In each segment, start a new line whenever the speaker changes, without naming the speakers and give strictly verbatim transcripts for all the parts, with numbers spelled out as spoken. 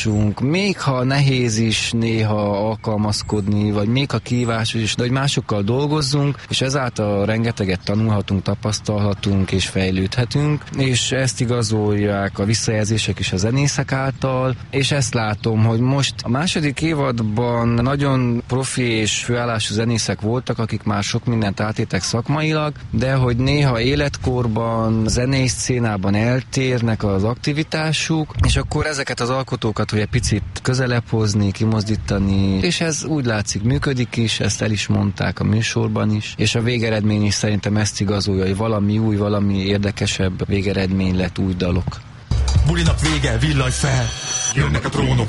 tudásunk, még ha nehéz is néha alkalmazkodni, vagy még ha kívásos is, de hogy másokkal dolgozzunk, és ezáltal rengeteget tanulhatunk, tapasztalhatunk és fejlődhetünk, és ezt igazolják a visszajelzések is a zenészek által, és ezt látom, hogy most a második évadban nagyon profi és főállású zenészek voltak, akik már sok mindent átéltek szakmailag, de hogy néha életkorban, zenei szcénában eltérnek az aktivitásuk, és akkor ezeket az alkotókat, hogy egy picit közelebb hozni, kimozdítani, és ez úgy látszik működik is, ezt el is mondták a műsorban is, és a végeredmény is szerintem ezt igazolja, hogy valami új, valami érdekesebb végeredmény lett, új dalok.
Bulinak vége, villanj fel, jönnek a trónok.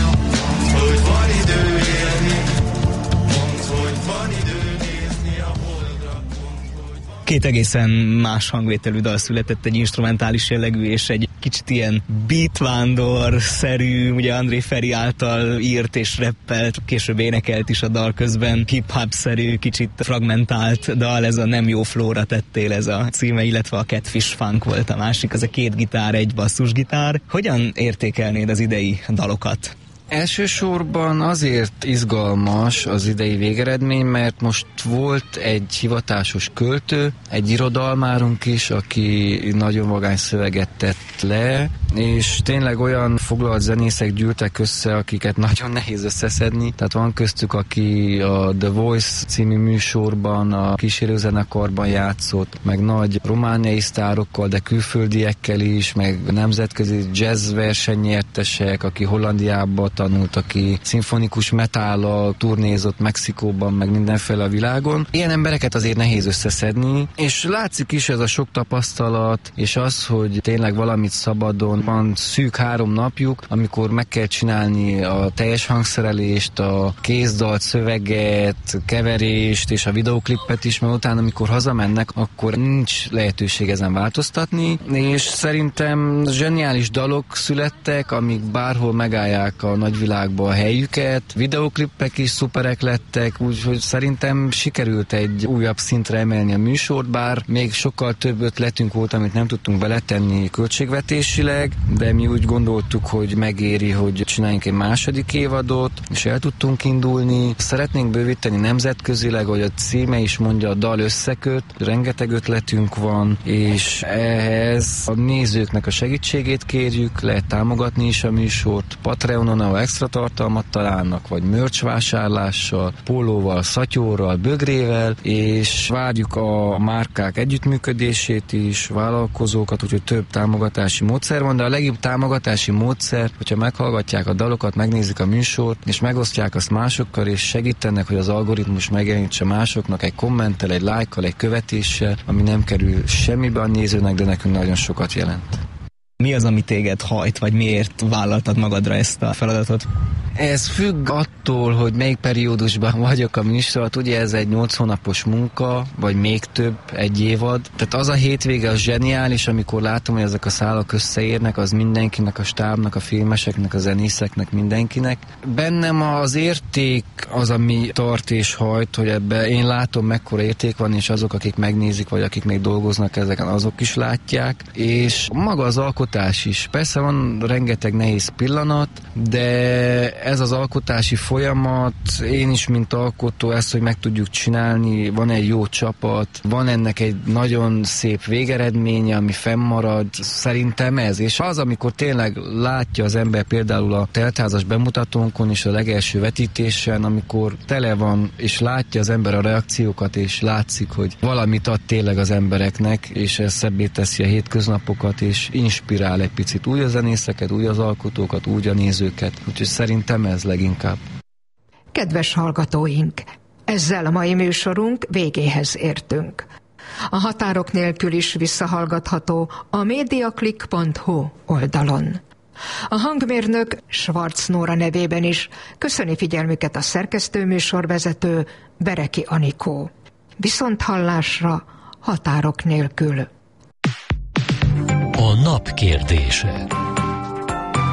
Hogy van idő élni, mondd, hogy van idő nézni a holdra.
Két egészen más hangvételű dal született, egy instrumentális jellegű és egy kicsit ilyen beatvándor-szerű, ugye André Feri által írt és rappelt, később énekelt is a dal közben, hip-hop-szerű, kicsit fragmentált dal, ez a Nem jó flóra tettél, ez a címe, illetve a Catfish Funk volt a másik, az a két gitár, egy basszusgitár. Hogyan értékelnéd az idei dalokat?
Elsősorban azért izgalmas az idei végeredmény, mert most volt egy hivatásos költő, egy irodalmárunk is, aki nagyon vagány szöveget tett le, és tényleg olyan foglalt zenészek gyűltek össze, akiket nagyon nehéz összeszedni. Tehát van köztük, aki a The Voice című műsorban, a kísérőzenekarban játszott, meg nagy romániai sztárokkal, de külföldiekkel is, meg nemzetközi jazz versenynyertesek, aki Hollandiában tanult, aki szimfonikus metállal turnézott Mexikóban, meg mindenféle a világon. Ilyen embereket azért nehéz összeszedni, és látszik is ez a sok tapasztalat, és az, hogy tényleg valamit szabadon, van szűk három napjuk, amikor meg kell csinálni a teljes hangszerelést, a kézdalt, szöveget, keverést és a videóklipet is, mert utána, amikor hazamennek, akkor nincs lehetőség ezen változtatni, és szerintem zseniális dalok születtek, amik bárhol megállják a nagyvilágba a helyüket, videóklipek is szuperek lettek, úgyhogy szerintem sikerült egy újabb szintre emelni a műsort, bár még sokkal több ötletünk volt, amit nem tudtunk beletenni költségvetésileg, de mi úgy gondoltuk, hogy megéri, hogy csináljunk egy második évadot, és el tudtunk indulni. Szeretnénk bővíteni nemzetközileg, hogy a címe is mondja, a dal összeköt, rengeteg ötletünk van, és ehhez a nézőknek a segítségét kérjük, lehet támogatni is a műsort, Patreonon, ahol extra tartalmat találnak, vagy merch vásárlással, pólóval, szatyorral, bögrével, és várjuk a márkák együttműködését is, vállalkozókat, úgyhogy több támogatási módszer van, de a legjobb támogatási módszer, hogyha meghallgatják a dalokat, megnézik a műsort, és megosztják azt másokkal, és segítenek, hogy az algoritmus megjelenítse másoknak egy kommenttel, egy lájkkal, egy követéssel, ami nem kerül semmibe a nézőnek, de nekünk nagyon sokat jelent.
Mi az, ami téged hajt, vagy miért vállaltad magadra ezt a feladatot?
Ez függ attól, hogy melyik periódusban vagyok a műsort. Ugye ez egy nyolc hónapos munka, vagy még több, egy évad. Tehát az a hétvége az zseniális, amikor látom, hogy ezek a szálak összeérnek, az mindenkinek, a stábnak, a filmeseknek, a zenészeknek, mindenkinek. Bennem az érték az, ami tart és hajt, hogy ebbe én látom, mekkora érték van, és azok, akik megnézik, vagy akik még dolgoznak ezeken, azok is látják. És maga az alkotás is. Persze van rengeteg nehéz pillanat, de ez az alkotási folyamat, én is, mint alkotó, ezt, hogy meg tudjuk csinálni, van egy jó csapat, van ennek egy nagyon szép végeredménye, ami fennmarad, szerintem ez. És az, amikor tényleg látja az ember például a teltházas bemutatónkon és a legelső vetítésen, amikor tele van, és látja az ember a reakciókat, és látszik, hogy valamit ad tényleg az embereknek, és ez szebbé teszi a hétköznapokat, és inspirál egy picit új a zenészeket, új az alkotókat, új a nézőket. Úgyhogy szerintem ez leginkább.
Kedves hallgatóink, ezzel a mai műsorunk végéhez értünk. A határok nélkül is visszahallgatható a mediaclick pont hu oldalon. A hangmérnök Schwarz Nóra nevében is köszöni figyelmüket a szerkesztő műsorvezető Bereki Anikó. Viszonthallásra, határok nélkül.
A nap kérdése.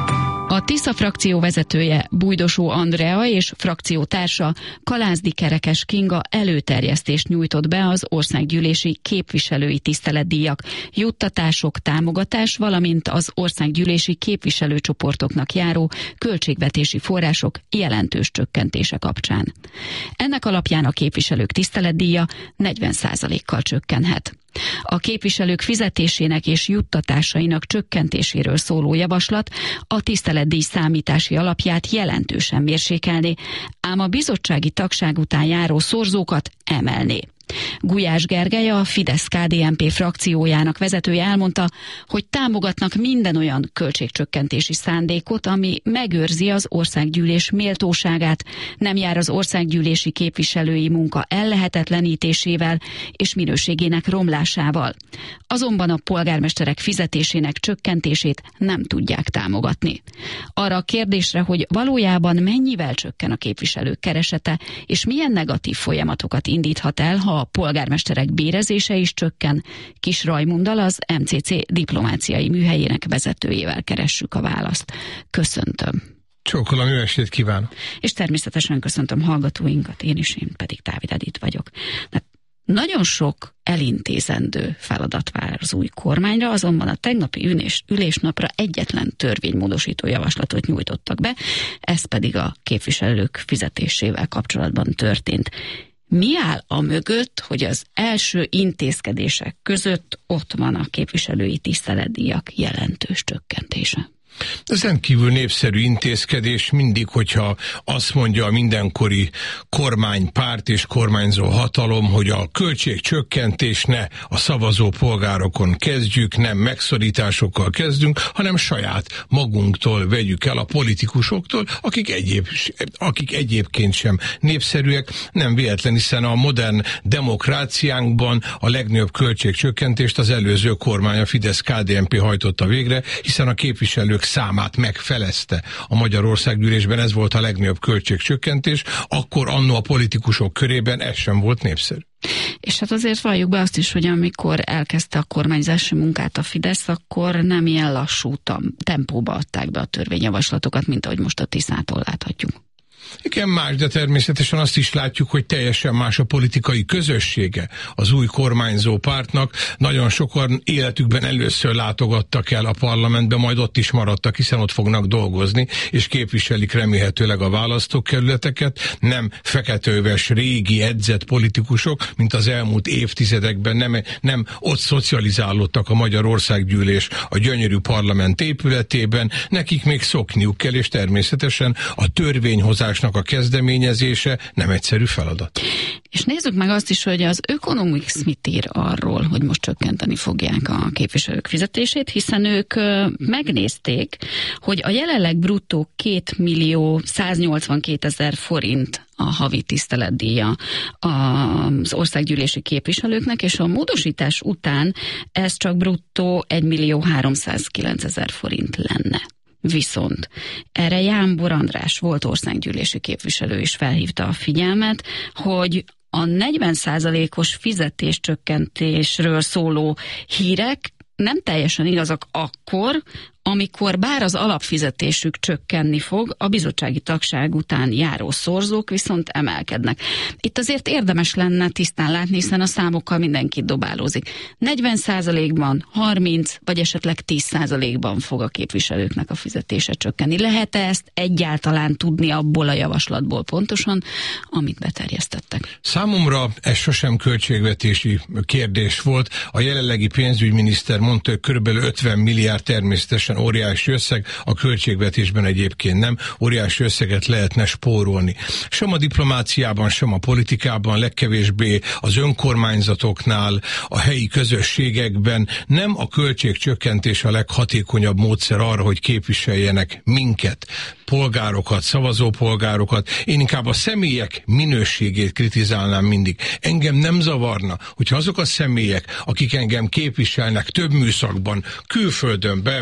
A Tisza frakció vezetője Bújdosó Andrea és frakciótársa Kalázdi Kerekes Kinga előterjesztést nyújtott be az országgyűlési képviselői tiszteletdíjak, juttatások, támogatás, valamint az országgyűlési képviselőcsoportoknak járó költségvetési források jelentős csökkentése kapcsán. Ennek alapján a képviselők tiszteletdíja negyven százalékkal csökkenhet. A képviselők fizetésének és juttatásainak csökkentéséről szóló javaslat a tiszteletdíj számítási alapját jelentősen mérsékelné, ám a bizottsági tagság után járó szorzókat emelné. Gulyás Gergely, a Fidesz-ká dé en pé frakciójának vezetője elmondta, hogy támogatnak minden olyan költségcsökkentési szándékot, ami megőrzi az országgyűlés méltóságát, nem jár az országgyűlési képviselői munka ellehetetlenítésével és minőségének romlásával. Azonban a polgármesterek fizetésének csökkentését nem tudják támogatni. Arra a kérdésre, hogy valójában mennyivel csökken a képviselők keresete, és milyen negatív folyamatokat indíthat el, ha a polgármesterek bérezése is csökken, Kis Rajmunddal, az em cé cé diplomáciai műhelyének vezetőjével keressük a választ. Köszöntöm.
Csókolom, jó estét kívánok.
És természetesen köszöntöm hallgatóinkat, én is, én pedig Dávid Edit vagyok. De nagyon sok elintézendő feladat vár az új kormányra, azonban a tegnapi ülés, ülésnapra egyetlen törvénymódosító javaslatot nyújtottak be, ez pedig a képviselők fizetésével kapcsolatban történt. Mi áll a mögött, hogy az első intézkedések között ott van a képviselői tiszteletdíjak jelentős csökkentése?
Ez rendkívül népszerű intézkedés, mindig, hogyha azt mondja a mindenkori kormánypárt és kormányzó hatalom, hogy a költségcsökkentés ne a szavazó polgárokon kezdjük, nem megszorításokkal kezdünk, hanem saját magunktól vegyük el a politikusoktól, akik, egyéb, akik egyébként sem népszerűek. Nem véletlen, hiszen a modern demokráciánkban a legnagyobb költségcsökkentést az előző kormány, a Fidesz-ká dé en pé hajtotta végre, hiszen a képviselők számát megfelezte a Magyarországgyűlésben, ez volt a legnagyobb költségcsökkentés, akkor annó a politikusok körében ez sem volt népszerű.
És hát azért valljuk be azt is, hogy amikor elkezdte a kormányzási munkát a Fidesz, akkor nem ilyen lassú tempóba adták be a törvényjavaslatokat, mint ahogy most a Tiszától láthatjuk.
Igen, más, de természetesen azt is látjuk, hogy teljesen más a politikai közössége az új kormányzó pártnak. Nagyon sokan életükben először látogattak el a parlamentbe, majd ott is maradtak, hiszen ott fognak dolgozni, és képviselik remélhetőleg a választókerületeket. Nem feketeöves, régi, edzett politikusok, mint az elmúlt évtizedekben, nem, nem ott szocializálódtak a Magyarországgyűlés a gyönyörű parlament épületében, nekik még szokniuk kell, és természetesen a törvényhozás a kezdeményezése nem egyszerű feladat.
És nézzük meg azt is, hogy az Economics mit ír arról, hogy most csökkenteni fogják a képviselők fizetését, hiszen ők megnézték, hogy a jelenleg bruttó két millió száznyolcvankétezer forint a havi tiszteletdíja az országgyűlési képviselőknek, és a módosítás után ez csak bruttó egy millió háromszázkilencezer forint lenne. Viszont erre Jámbor András volt országgyűlési képviselő is felhívta a figyelmet, hogy a negyven százalékos fizetéscsökkentésről szóló hírek nem teljesen igazak akkor, amikor bár az alapfizetésük csökkenni fog, a bizottsági tagság után járó szorzók viszont emelkednek. Itt azért érdemes lenne tisztán látni, hiszen a számokkal mindenki dobálózik. negyven százalékban, harminc vagy esetleg tíz százalékban fog a képviselőknek a fizetése csökkenni. Lehet-e ezt egyáltalán tudni abból a javaslatból pontosan, amit beterjesztettek?
Számomra ez sosem költségvetési kérdés volt. A jelenlegi pénzügyminiszter mondta, hogy körülbelül ötven milliárd, természetesen óriási összeg, a költségvetésben egyébként nem, óriási összeget lehetne spórolni. Sem a diplomáciában, sem a politikában, legkevésbé az önkormányzatoknál, a helyi közösségekben nem a költségcsökkentés a leghatékonyabb módszer arra, hogy képviseljenek minket, polgárokat, szavazópolgárokat. Én inkább a személyek minőségét kritizálnám mindig. Engem nem zavarna, hogyha azok a személyek, akik engem képviselnek több műszakban, külföldön, belföldön,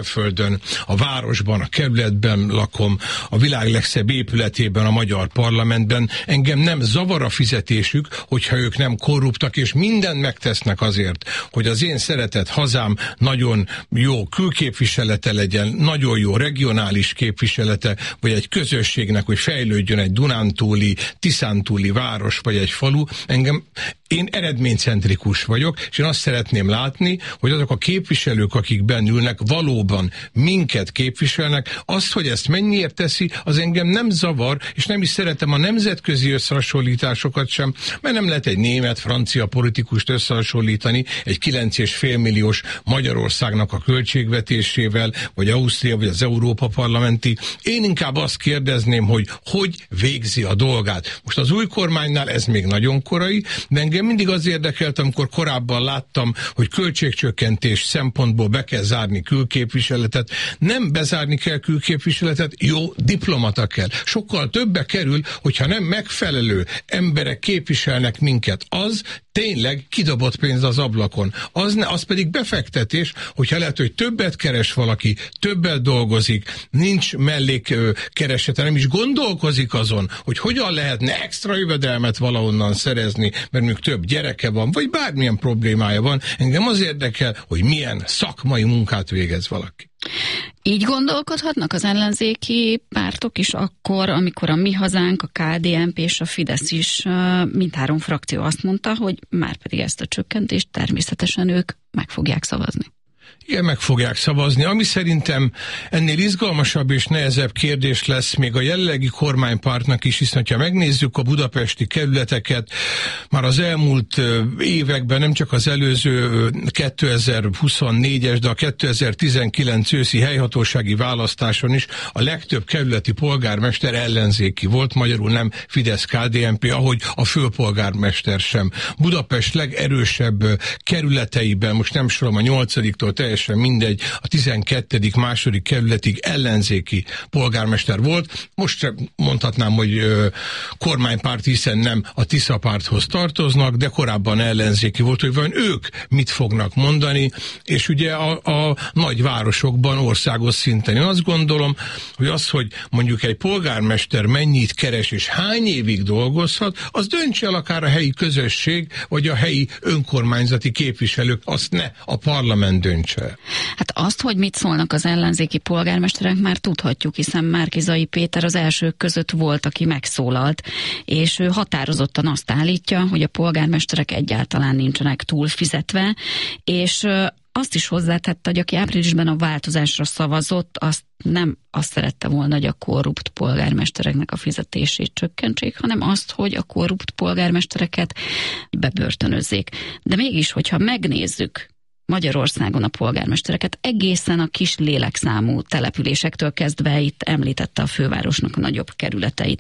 börtön, a városban, a kerületben lakom, a világ legszebb épületében, a magyar parlamentben. Engem nem zavar a fizetésük, hogyha ők nem korruptak, és mindent megtesznek azért, hogy az én szeretett hazám nagyon jó külképviselete legyen, nagyon jó regionális képviselete, vagy egy közösségnek, hogy fejlődjön egy dunántúli, tiszántúli város, vagy egy falu. Engem, én eredménycentrikus vagyok, és én azt szeretném látni, hogy azok a képviselők, akik benne ülnek, valóban minket képviselnek. Azt, hogy ezt mennyiért teszi, az engem nem zavar, és nem is szeretem a nemzetközi összehasonlításokat sem, mert nem lehet egy német, francia politikust összehasonlítani egy kilenc és fél milliós Magyarországnak a költségvetésével, vagy Ausztria, vagy az Európa Parlamenti. Én inkább azt kérdezném, hogy hogy végzi a dolgát. Most az új kormánynál ez még nagyon korai, de engem mindig az érdekelt, amikor korábban láttam, hogy költségcsökkentés szempontból be kell zárni külképviseletet. Nem bezárni kell külképviseletet, jó diplomata kell. Sokkal többe kerül, hogyha nem megfelelő emberek képviselnek minket. Az tényleg kidobott pénz az ablakon. Az, ne, az pedig befektetés, hogyha lehet, hogy többet keres valaki, többet dolgozik, nincs mellék ö, keresete, nem is gondolkozik azon, hogy hogyan lehetne extra jövedelmet valahonnan szerezni, mert mondjuk több gyereke van, vagy bármilyen problémája van. Engem az érdekel, hogy milyen szakmai munkát végez valaki.
Így gondolkodhatnak az ellenzéki pártok is akkor, amikor a Mi Hazánk, a ká dé en pé és a Fidesz is, mindhárom frakció azt mondta, hogy már pedig ezt a csökkentést természetesen ők meg fogják szavazni.
Igen, meg fogják szavazni. Ami szerintem ennél izgalmasabb és nehezebb kérdés lesz még a jelenlegi kormánypártnak is, hiszen ha megnézzük a budapesti kerületeket, már az elmúlt években, nem csak az előző kétezer-huszonnégyes, de a kétezer-tizenkilenc őszi helyhatósági választáson is a legtöbb kerületi polgármester ellenzéki volt, magyarul nem Fidesz-ká dé en pé, ahogy a főpolgármester sem. Budapest legerősebb kerületeiben, most nem sorolom a nyolcadiktól teljesen mindegy, a tizenkettedik második kerületig ellenzéki polgármester volt. Most mondhatnám, hogy ö, kormánypárt, hiszen nem a Tisza párthoz tartoznak, de korábban ellenzéki volt, hogy vajon ők mit fognak mondani, és ugye a, a nagyvárosokban, országos szinten. Én azt gondolom, hogy az, hogy mondjuk egy polgármester mennyit keres és hány évig dolgozhat, az döntse el akár a helyi közösség, vagy a helyi önkormányzati képviselők, azt ne a parlament döntse.
Hát azt, hogy mit szólnak az ellenzéki polgármesterek, már tudhatjuk, hiszen Márki-Zay Péter az elsők között volt, aki megszólalt, és ő határozottan azt állítja, hogy a polgármesterek egyáltalán nincsenek túl fizetve, és azt is hozzátette, hogy aki áprilisban a változásra szavazott, azt nem azt szerette volna, hogy a korrupt polgármestereknek a fizetését csökkentsék, hanem azt, hogy a korrupt polgármestereket bebörtönözzék. De mégis, hogyha megnézzük Magyarországon a polgármestereket, egészen a kis lélekszámú településektől kezdve, itt említette a fővárosnak a nagyobb kerületeit.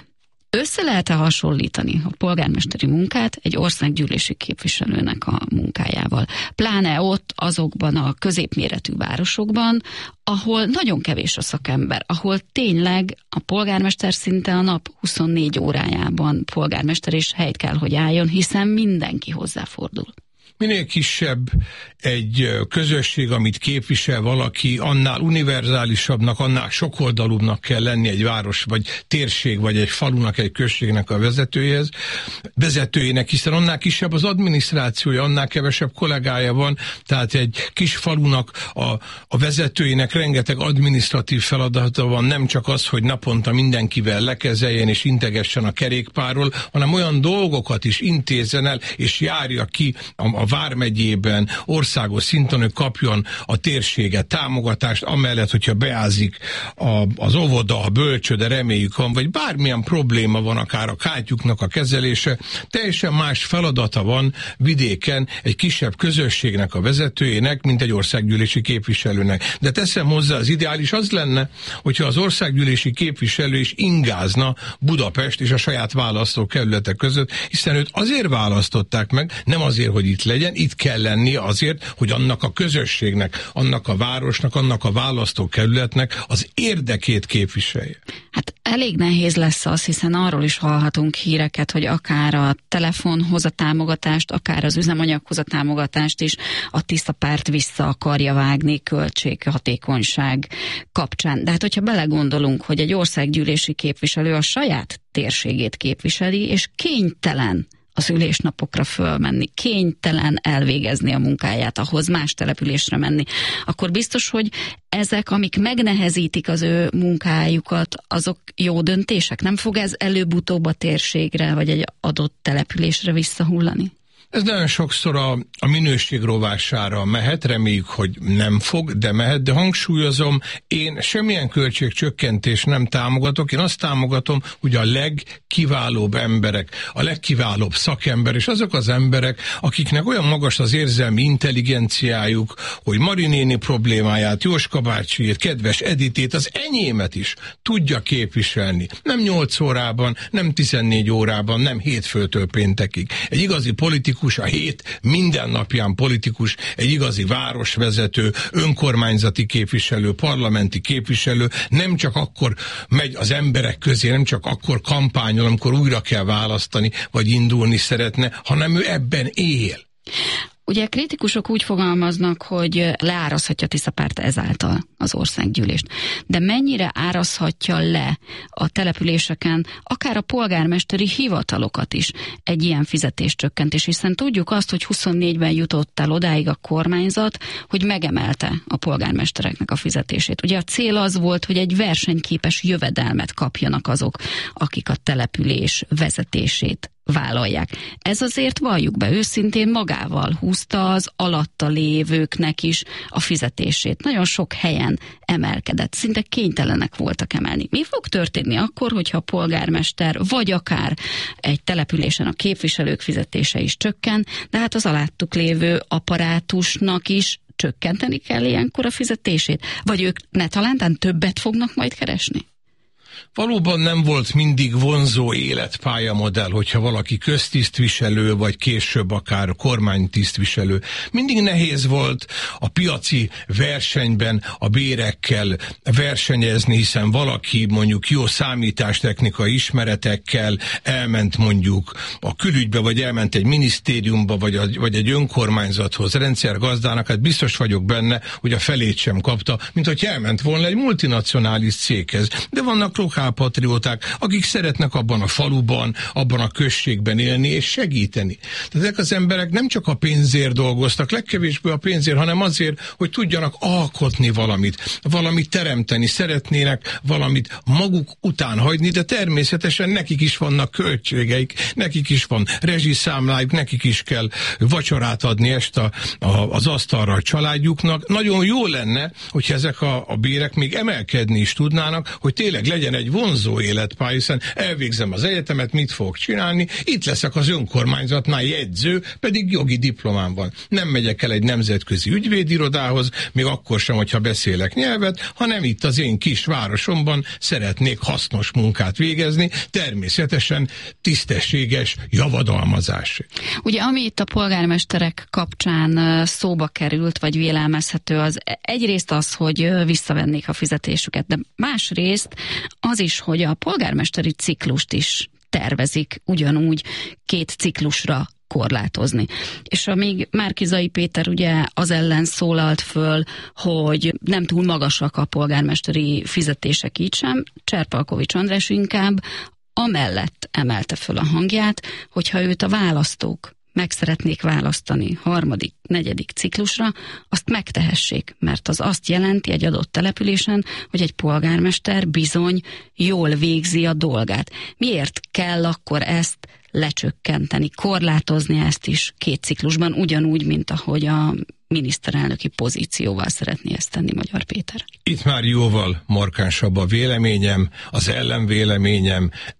Össze lehet-e hasonlítani a polgármesteri munkát egy országgyűlési képviselőnek a munkájával? Pláne ott azokban a középméretű városokban, ahol nagyon kevés a szakember, ahol tényleg a polgármester szinte a nap huszonnégy órájában polgármester és helyt kell, hogy álljon, hiszen mindenki hozzáfordul.
Minél kisebb egy közösség, amit képvisel valaki, annál univerzálisabbnak, annál sokoldalúbbnak kell lenni egy város, vagy térség, vagy egy falunak, egy községnek a vezetőjéhez, vezetőjének, hiszen annál kisebb az adminisztrációja, annál kevesebb kollégája van, tehát egy kis falunak a, a vezetőjének rengeteg adminisztratív feladata van, nem csak az, hogy naponta mindenkivel lekezeljen és integessen a kerékpárról, hanem olyan dolgokat is intézzen el, és járja ki a, a vármegyében, országos szinten, hogy kapjon a térsége támogatást, amellett, hogyha beázik a, az óvoda, a bölcsőde, reméljük van, vagy bármilyen probléma van, akár a kátyuknak a kezelése, teljesen más feladata van vidéken egy kisebb közösségnek a vezetőjének, mint egy országgyűlési képviselőnek. De teszem hozzá, az ideális az lenne, hogyha az országgyűlési képviselő is ingázna Budapest és a saját választókerületek között, hiszen őt azért választották meg, nem azért, hogy itt legyen, itt kell lenni azért, hogy annak a közösségnek, annak a városnak, annak a választókerületnek az érdekét képviselje.
Hát elég nehéz lesz az, hiszen arról is hallhatunk híreket, hogy akár a telefonhoz a támogatást, akár az üzemanyaghoz a támogatást is a Tiszta Párt vissza akarja vágni költséghatékonyság kapcsán. De hát, hogyha belegondolunk, hogy egy országgyűlési képviselő a saját térségét képviseli, és kénytelen az ülésnapokra fölmenni, kénytelen elvégezni a munkáját, ahhoz más településre menni, akkor biztos, hogy ezek, amik megnehezítik az ő munkájukat, azok jó döntések? Nem fog ez előbb-utóbb a térségre, vagy egy adott településre visszahullani?
Ez nagyon sokszor a, a minőség rovására mehet, reméljük, hogy nem fog, de mehet, de hangsúlyozom, én semmilyen költségcsökkentést nem támogatok, én azt támogatom, hogy a legkiválóbb emberek, a legkiválóbb szakember, és azok az emberek, akiknek olyan magas az érzelmi intelligenciájuk, hogy Mari néni problémáját, Jóska bácsiét, kedves Editét, az enyémet is tudja képviselni. Nem nyolc órában, nem tizennégy órában, nem hétfőtől péntekig. Egy igazi politikus, a hét mindennapján politikus, egy igazi városvezető, önkormányzati képviselő, parlamenti képviselő nem csak akkor megy az emberek közé, nem csak akkor kampányol, amikor újra kell választani, vagy indulni szeretne, hanem ő ebben él.
Ugye kritikusok úgy fogalmaznak, hogy leárazhatja a Tiszta Párt ezáltal az országgyűlést. De mennyire árazhatja le a településeken, akár a polgármesteri hivatalokat is egy ilyen fizetéscsökkentés, hiszen tudjuk azt, hogy huszonnégyben jutott el odáig a kormányzat, hogy megemelte a polgármestereknek a fizetését. Ugye a cél az volt, hogy egy versenyképes jövedelmet kapjanak azok, akik a település vezetését vállalják. Ez azért, valljuk be őszintén, magával húzta az alatta lévőknek is a fizetését. Nagyon sok helyen emelkedett, szinte kénytelenek voltak emelni. Mi fog történni akkor, hogyha a polgármester, vagy akár egy településen a képviselők fizetése is csökken, de hát az aláttuk lévő apparátusnak is csökkenteni kell ilyenkor a fizetését? Vagy ők ne talántán többet fognak majd keresni?
Valóban nem volt mindig vonzó életpályamodell, hogyha valaki köztisztviselő, vagy később akár kormánytisztviselő. Mindig nehéz volt a piaci versenyben a bérekkel versenyezni, hiszen valaki mondjuk jó számítástechnikai ismeretekkel elment mondjuk a külügybe, vagy elment egy minisztériumba, vagy, a, vagy egy önkormányzathoz, rendszergazdának, hát biztos vagyok benne, hogy a felét sem kapta, mint hogy elment volna egy multinacionális céghez. De vannak lokálpatrióták, akik szeretnek abban a faluban, abban a községben élni és segíteni. Tehát ezek az emberek nem csak a pénzért dolgoztak, legkevésbé a pénzért, hanem azért, hogy tudjanak alkotni valamit, valamit teremteni, szeretnének valamit maguk után hagyni, de természetesen nekik is vannak költségeik, nekik is van rezsiszámlájuk, nekik is kell vacsorát adni este a, a, az asztalra a családjuknak. Nagyon jó lenne, hogyha ezek a, a bérek még emelkedni is tudnának, hogy tényleg legyen egy vonzó életpálya, hiszen elvégzem az egyetemet, mit fogok csinálni, itt leszek az önkormányzatnál jegyző, pedig jogi diplomám van. Nem megyek el egy nemzetközi ügyvédirodához, még akkor sem, hogyha beszélek nyelvet, hanem itt az én kis városomban szeretnék hasznos munkát végezni, természetesen tisztességes javadalmazás.
Ugye, ami itt a polgármesterek kapcsán szóba került, vagy vélelmezhető, az egyrészt az, hogy visszavennék a fizetésüket, de másrészt az is, hogy a polgármesteri ciklust is tervezik ugyanúgy két ciklusra korlátozni. És amíg Márki-Zay Péter ugye az ellen szólalt föl, hogy nem túl magasak a polgármesteri fizetések így sem, Cserpalkovics András inkább amellett emelte föl a hangját, hogyha őt a választók meg szeretnék választani harmadik, negyedik ciklusra, azt megtehessék, mert az azt jelenti egy adott településen, hogy egy polgármester bizony jól végzi a dolgát. Miért kell akkor ezt lecsökkenteni, korlátozni ezt is két ciklusban, ugyanúgy, mint ahogy a miniszterelnöki pozícióval szeretné ezt tenni Magyar Péter?
Itt már jóval markánsabb a véleményem, az ellenvéleményem.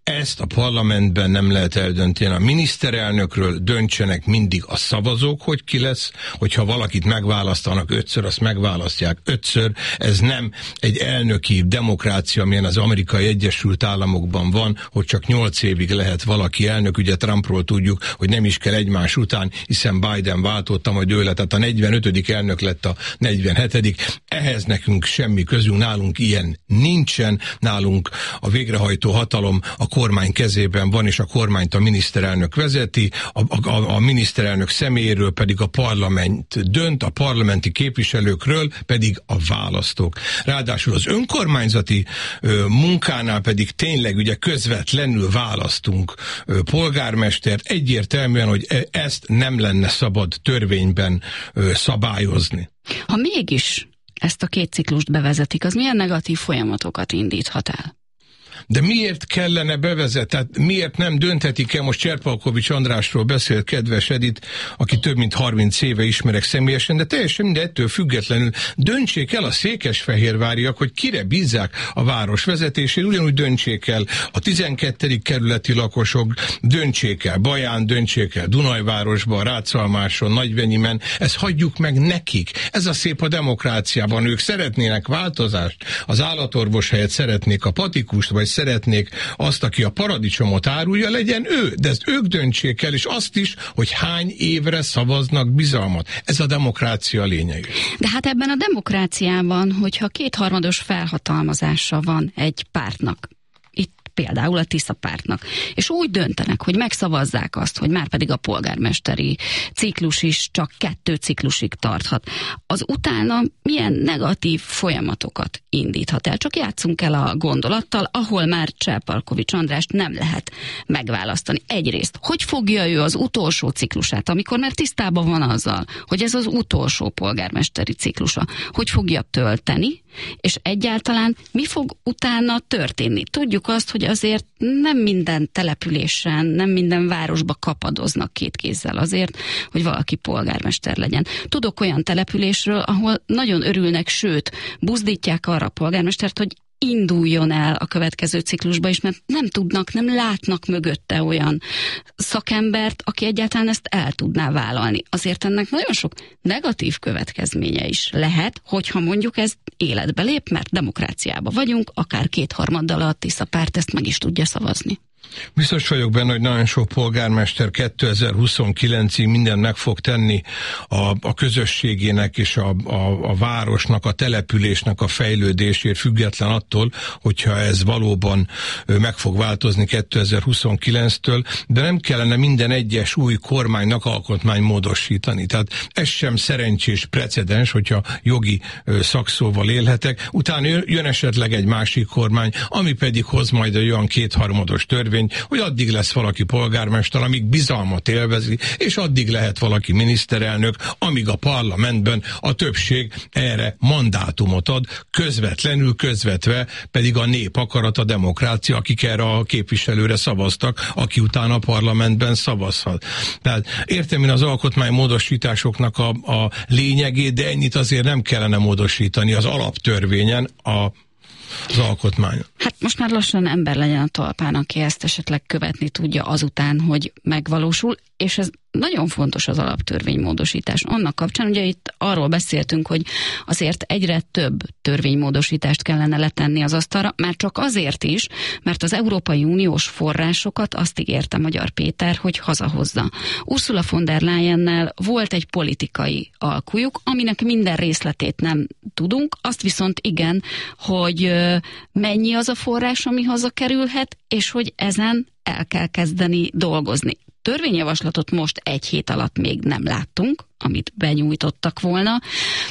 ezt a parlamentben nem lehet eldönteni. A miniszterelnökről döntsenek mindig a szavazók, hogy ki lesz, hogyha valakit megválasztanak ötször, azt megválasztják ötször. Ez nem egy elnöki demokrácia, amilyen az Amerikai Egyesült Államokban van, hogy csak nyolc évig lehet valaki elnök. Ugye Trumpról tudjuk, hogy nem is kell egymás után, hiszen Biden váltotta, majd ő lett, tehát a negyvenötödik elnök lett a negyvenhetedik Ehhez nekünk semmi közünk, nálunk ilyen nincsen, nálunk a végrehajtó hatalom a kormány kezében van, és a kormányt a miniszterelnök vezeti, a, a, a miniszterelnök személyéről pedig a parlament dönt, a parlamenti képviselőkről pedig a választók. Ráadásul az önkormányzati ö, munkánál pedig tényleg ugye közvetlenül választunk ö, polgármestert, egyértelműen, hogy ezt nem lenne szabad törvényben ö, szabályozni.
Ha mégis ezt a két ciklust bevezetik, az milyen negatív folyamatokat indíthat el?
De miért kellene bevezetni? Tehát miért nem dönthetik el, most Cserpalkovics Andrásról beszél kedves Edith, aki több mint harminc éve ismerek személyesen, de teljesen minden ettől függetlenül döntsék el a székesfehérváriak, hogy kire bízzák a város vezetését, ugyanúgy döntsék el a tizenkettedik kerületi lakosok, döntsék el Baján, döntsék el Dunajvárosban, Rácalmáson, Nagyvenyimen, ezt hagyjuk meg nekik. Ez a szép a demokráciában, ők szeretnének változást, az állatorvos helyett szeretnék a patikust, vagy szeretnék azt, aki a paradicsomot árulja, legyen ő, de ezt ők döntsék el, és azt is, hogy hány évre szavaznak bizalmat. Ez a demokrácia lényeg.
De hát ebben a demokráciában, hogyha kétharmados felhatalmazása van egy pártnak, például a Tisza pártnak, és úgy döntenek, hogy megszavazzák azt, hogy már pedig a polgármesteri ciklus is csak kettő ciklusig tarthat, az utána milyen negatív folyamatokat indíthat el. Csak játszunk el a gondolattal, ahol már Cserpalkovics Andrást nem lehet megválasztani. Egyrészt, hogy fogja ő az utolsó ciklusát, amikor már tisztában van azzal, hogy ez az utolsó polgármesteri ciklusa, hogy fogja tölteni, és egyáltalán mi fog utána történni? Tudjuk azt, hogy azért nem minden településen, nem minden városba kapadoznak két kézzel azért, hogy valaki polgármester legyen. Tudok olyan településről, ahol nagyon örülnek, sőt, buzdítják arra a polgármestert, hogy induljon el a következő ciklusba is, mert nem tudnak, nem látnak mögötte olyan szakembert, aki egyáltalán ezt el tudná vállalni. Azért ennek nagyon sok negatív következménye is lehet, hogyha mondjuk ez életbe lép, mert demokráciában vagyunk, akár kétharmaddal a Tisza párt ezt meg is tudja szavazni.
Biztos vagyok benne, hogy nagyon sok polgármester kétezer-huszonkilencig mindent meg fog tenni a, a közösségének és a, a, a városnak, a településnek a fejlődésért, független attól, hogyha ez valóban meg fog változni kétezer-huszonkilenctől, de nem kellene minden egyes új kormánynak alkotmány módosítani. Tehát ez sem szerencsés precedens, hogyha jogi szakszóval élhetek. Utána jön esetleg egy másik kormány, ami pedig hoz majd egy olyan kétharmados törvény, hogy addig lesz valaki polgármester, amíg bizalmat élvezi, és addig lehet valaki miniszterelnök, amíg a parlamentben a többség erre mandátumot ad, közvetlenül, közvetve pedig a nép akarat, a demokrácia, akik erre a képviselőre szavaztak, aki utána a parlamentben szavazhat. Tehát értem én az alkotmánymódosításoknak a, a lényegét, de ennyit azért nem kellene módosítani az alaptörvényen, a az alkotmány.
Hát most már lassan ember legyen a talpán, aki ezt esetleg követni tudja azután, hogy megvalósul, és ez nagyon fontos az alaptörvénymódosítás. Annak kapcsán, ugye itt arról beszéltünk, hogy azért egyre több törvénymódosítást kellene letenni az asztalra, már csak azért is, mert az Európai Uniós forrásokat azt ígérte Magyar Péter, hogy hazahozza. Ursula von der Leyennel volt egy politikai alkujuk, aminek minden részletét nem tudunk, azt viszont igen, hogy mennyi az a forrás, ami hazakerülhet, és hogy ezen el kell kezdeni dolgozni. Törvényjavaslatot most egy hét alatt még nem láttunk, amit benyújtottak volna.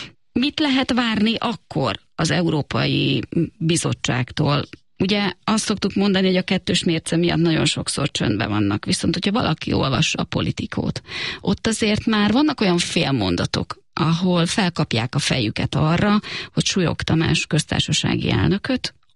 Mit lehet várni akkor az Európai Bizottságtól? Ugye azt szoktuk mondani, hogy a kettős mérce miatt nagyon sokszor csöndben vannak, viszont hogyha valaki olvassa a Politikót, ott azért már vannak olyan félmondatok, ahol felkapják a fejüket arra, hogy Súlyog Tamás köztársasági elnököt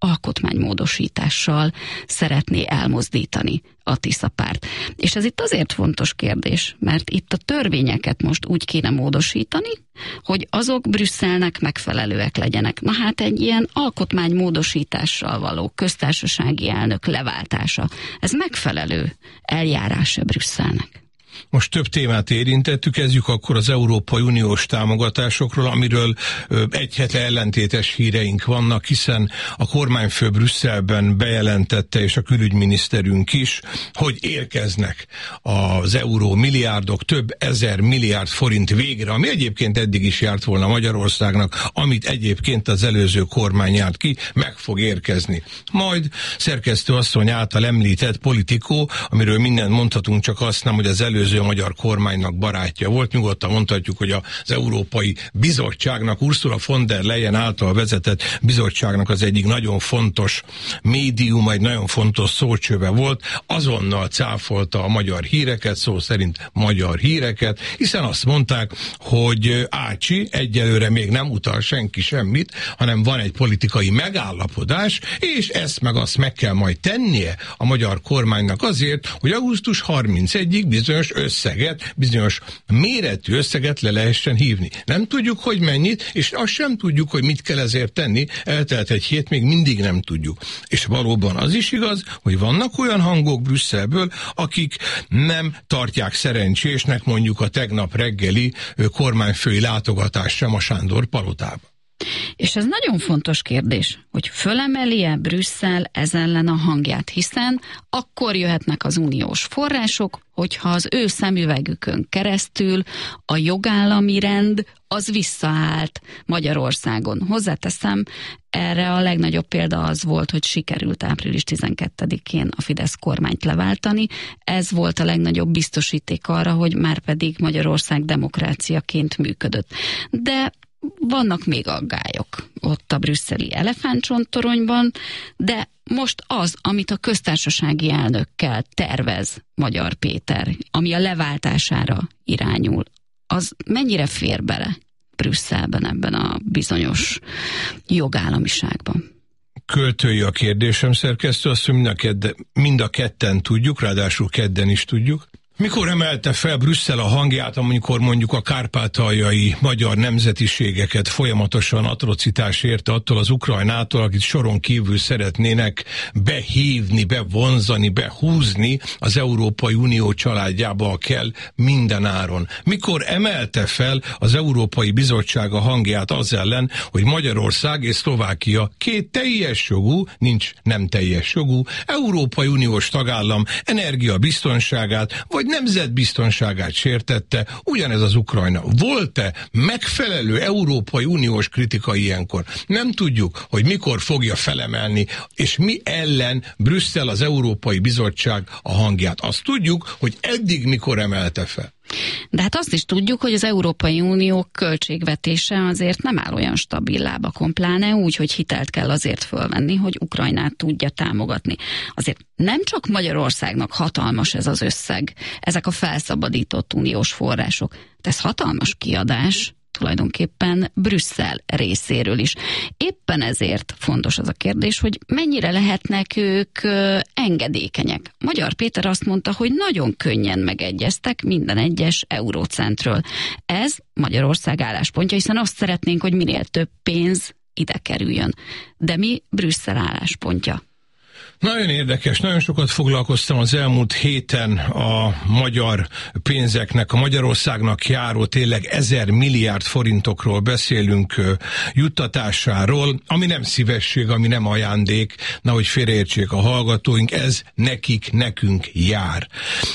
alkotmánymódosítással szeretné elmozdítani a Tisza párt. És ez itt azért fontos kérdés, mert itt a törvényeket most úgy kéne módosítani, hogy azok Brüsszelnek megfelelőek legyenek. Na hát egy ilyen alkotmánymódosítással való köztársasági elnök leváltása, ez megfelelő eljárása Brüsszelnek.
Most több témát érintettük, kezdjük akkor az Európai Uniós támogatásokról, amiről ö, egy hete ellentétes híreink vannak, hiszen a kormányfő Brüsszelben bejelentette, és a külügyminiszterünk is, hogy érkeznek az euró milliárdok, több ezer milliárd forint végre, ami egyébként eddig is járt volna Magyarországnak, amit egyébként az előző kormány járt ki, meg fog érkezni. Majd szerkesztő asszony által említett Politico, amiről mindent mondhatunk, csak azt nem, hogy az elő a magyar kormánynak barátja volt. Nyugodtan mondhatjuk, hogy az Európai Bizottságnak, Ursula von der Leyen által vezetett bizottságnak az egyik nagyon fontos médium, egy nagyon fontos szócsöve volt, azonnal cáfolta a magyar híreket, szó szerint magyar híreket, hiszen azt mondták, hogy Ácsi egyelőre még nem utal senki semmit, hanem van egy politikai megállapodás, és ezt meg azt meg kell majd tennie a magyar kormánynak azért, hogy augusztus harmincegyedikéig bizonyos összeget, bizonyos méretű összeget le lehessen hívni. Nem tudjuk, hogy mennyit, és azt sem tudjuk, hogy mit kell ezért tenni, eltelt egy hét, még mindig nem tudjuk. És valóban az is igaz, hogy vannak olyan hangok Brüsszelből, akik nem tartják szerencsésnek mondjuk a tegnap reggeli kormányfői látogatás sem a Sándor palotába.
És ez nagyon fontos kérdés, hogy fölemeli-e Brüsszel ez ellen a hangját, hiszen akkor jöhetnek az uniós források, hogyha az ő szemüvegükön keresztül a jogállami rend az visszaállt Magyarországon. Hozzáteszem, erre a legnagyobb példa az volt, hogy sikerült április tizenkettedikén a Fidesz kormányt leváltani. Ez volt a legnagyobb biztosíték arra, hogy már pedig Magyarország demokráciaként működött. De vannak még aggályok ott a brüsszeli elefántcsontoronyban, de most az, amit a köztársasági elnökkel tervez Magyar Péter, ami a leváltására irányul, az mennyire fér bele Brüsszelben ebben a bizonyos jogállamiságban?
Költői a kérdésem, szerkesztő, azt mind a, kedde, mind a ketten tudjuk, ráadásul kedden is tudjuk. Mikor emelte fel Brüsszel a hangját, amikor mondjuk a kárpátaljai magyar nemzetiségeket folyamatosan atrocitás érte attól az Ukrajnától, akit soron kívül szeretnének behívni, bevonzani, behúzni az Európai Unió családjába kell minden áron. Mikor emelte fel az Európai Bizottság a hangját az ellen, hogy Magyarország és Szlovákia két teljes jogú, nincs nem teljes jogú, Európai Uniós tagállam energiabiztonságát vagy nemzetbiztonságát sértette, ugyanez az Ukrajna. Volt-e megfelelő Európai Uniós kritika ilyenkor? Nem tudjuk, hogy mikor fogja felemelni, és mi ellen Brüsszel, az Európai Bizottság a hangját. Azt tudjuk, hogy eddig mikor emelte fel.
De hát azt is tudjuk, hogy az Európai Unió költségvetése azért nem áll olyan stabil lábakon, pláne úgy, hogy hitelt kell azért fölvenni, hogy Ukrajnát tudja támogatni. Azért nem csak Magyarországnak hatalmas ez az összeg, ezek a felszabadított uniós források, de ez hatalmas kiadás tulajdonképpen Brüsszel részéről is. Éppen ezért fontos az a kérdés, hogy mennyire lehetnek ők engedékenyek. Magyar Péter azt mondta, hogy nagyon könnyen megegyeztek minden egyes eurócentről. Ez Magyarország álláspontja, hiszen azt szeretnénk, hogy minél több pénz ide kerüljön. De mi Brüsszel álláspontja?
Nagyon érdekes, nagyon sokat foglalkoztam az elmúlt héten a magyar pénzeknek, a Magyarországnak járó tényleg ezer milliárd forintokról beszélünk juttatásáról, ami nem szívesség, ami nem ajándék, nehogy félreértsék a hallgatóink, ez nekik, nekünk jár.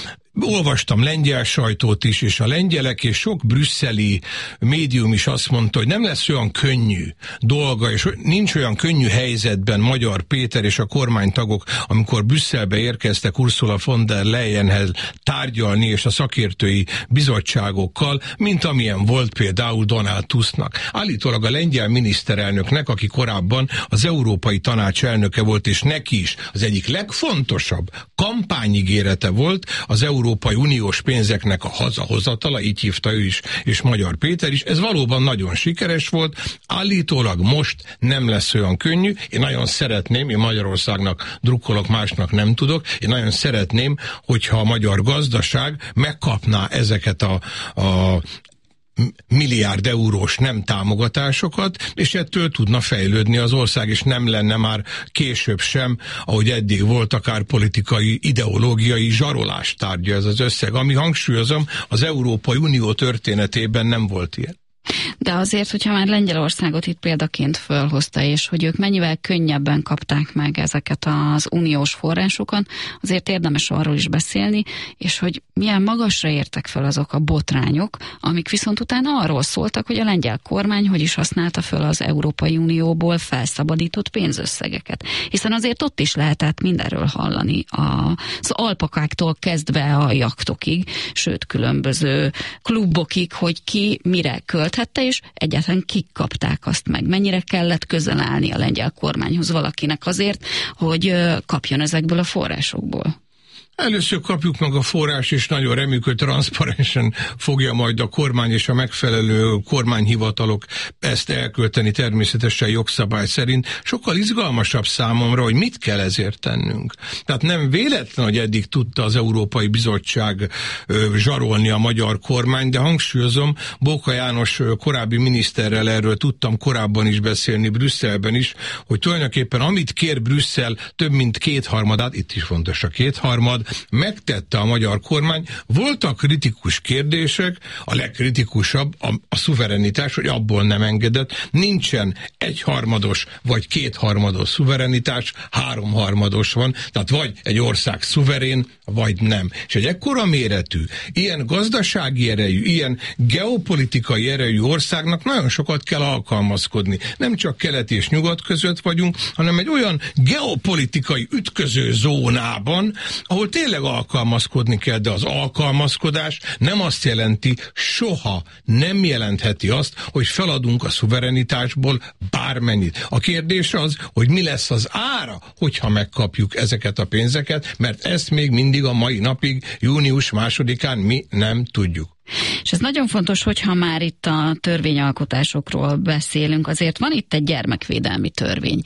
Olvastam lengyel sajtót is, és a lengyelek és sok brüsszeli médium is azt mondta, hogy nem lesz olyan könnyű dolga, és nincs olyan könnyű helyzetben Magyar Péter és a kormánytagok, amikor Brüsszelbe érkeztek Ursula von der Leyenhez tárgyalni és a szakértői bizottságokkal, mint amilyen volt például Donald Tusknak. Állítólag a lengyel miniszterelnöknek, aki korábban az Európai Tanács elnöke volt, és neki is az egyik legfontosabb kampányigérete volt az Európai Európai Uniós pénzeknek a hazahozatala, így hívta ő is, és Magyar Péter is. Ez valóban nagyon sikeres volt. Állítólag most nem lesz olyan könnyű. Én nagyon szeretném, én Magyarországnak drukkolok, másnak nem tudok, én nagyon szeretném, hogyha a magyar gazdaság megkapná ezeket a, a milliárd eurós nem támogatásokat, és ettől tudna fejlődni az ország, és nem lenne már később sem, ahogy eddig volt, akár politikai, ideológiai zsarolás tárgya ez az összeg, ami, hangsúlyozom, az Európai Unió történetében nem volt ilyen.
De azért, hogyha már Lengyelországot itt példaként fölhozta, és hogy ők mennyivel könnyebben kapták meg ezeket az uniós forrásokat, azért érdemes arról is beszélni, és hogy milyen magasra értek fel azok a botrányok, amik viszont utána arról szóltak, hogy a lengyel kormány hogy is használta föl az Európai Unióból felszabadított pénzösszegeket. Hiszen azért ott is lehetett mindenről hallani, az alpakáktól kezdve a jachtokig, sőt különböző klubokig, hogy ki mire költ, és egyáltalán kik kapták azt meg. Mennyire kellett közel állni a lengyel kormányhoz valakinek azért, hogy kapjon ezekből a forrásokból?
Először kapjuk meg a forrás, és nagyon reméljük, hogy transzparensen fogja majd a kormány és a megfelelő kormányhivatalok ezt elkölteni, természetesen jogszabály szerint. Sokkal izgalmasabb számomra, hogy mit kell ezért tennünk. Tehát nem véletlen, hogy eddig tudta az Európai Bizottság ö, zsarolni a magyar kormány, de hangsúlyozom, Bóka János ö, korábbi miniszterrel erről tudtam korábban is beszélni, Brüsszelben is, hogy tulajdonképpen amit kér Brüsszel, több mint kétharmadát, itt is fontos a kétharmad, megtette a magyar kormány. Voltak kritikus kérdések, a legkritikusabb a, a szuverenitás, hogy abból nem engedett. Nincsen egyharmados vagy kétharmados szuverenitás, háromharmados van, tehát vagy egy ország szuverén, vagy nem. És egy ekkora méretű, ilyen gazdasági erejű, ilyen geopolitikai erejű országnak nagyon sokat kell alkalmazkodni. Nem csak kelet és nyugat között vagyunk, hanem egy olyan geopolitikai ütköző zónában, ahol tényleg alkalmazkodni kell, de az alkalmazkodás nem azt jelenti, soha nem jelentheti azt, hogy feladunk a szuverenitásból bármennyit. A kérdés az, hogy mi lesz az ára, hogyha megkapjuk ezeket a pénzeket, mert ezt még mindig a mai napig, június másodikán mi nem tudjuk.
És ez nagyon fontos, hogyha már itt a törvényalkotásokról beszélünk, azért van itt egy gyermekvédelmi törvény,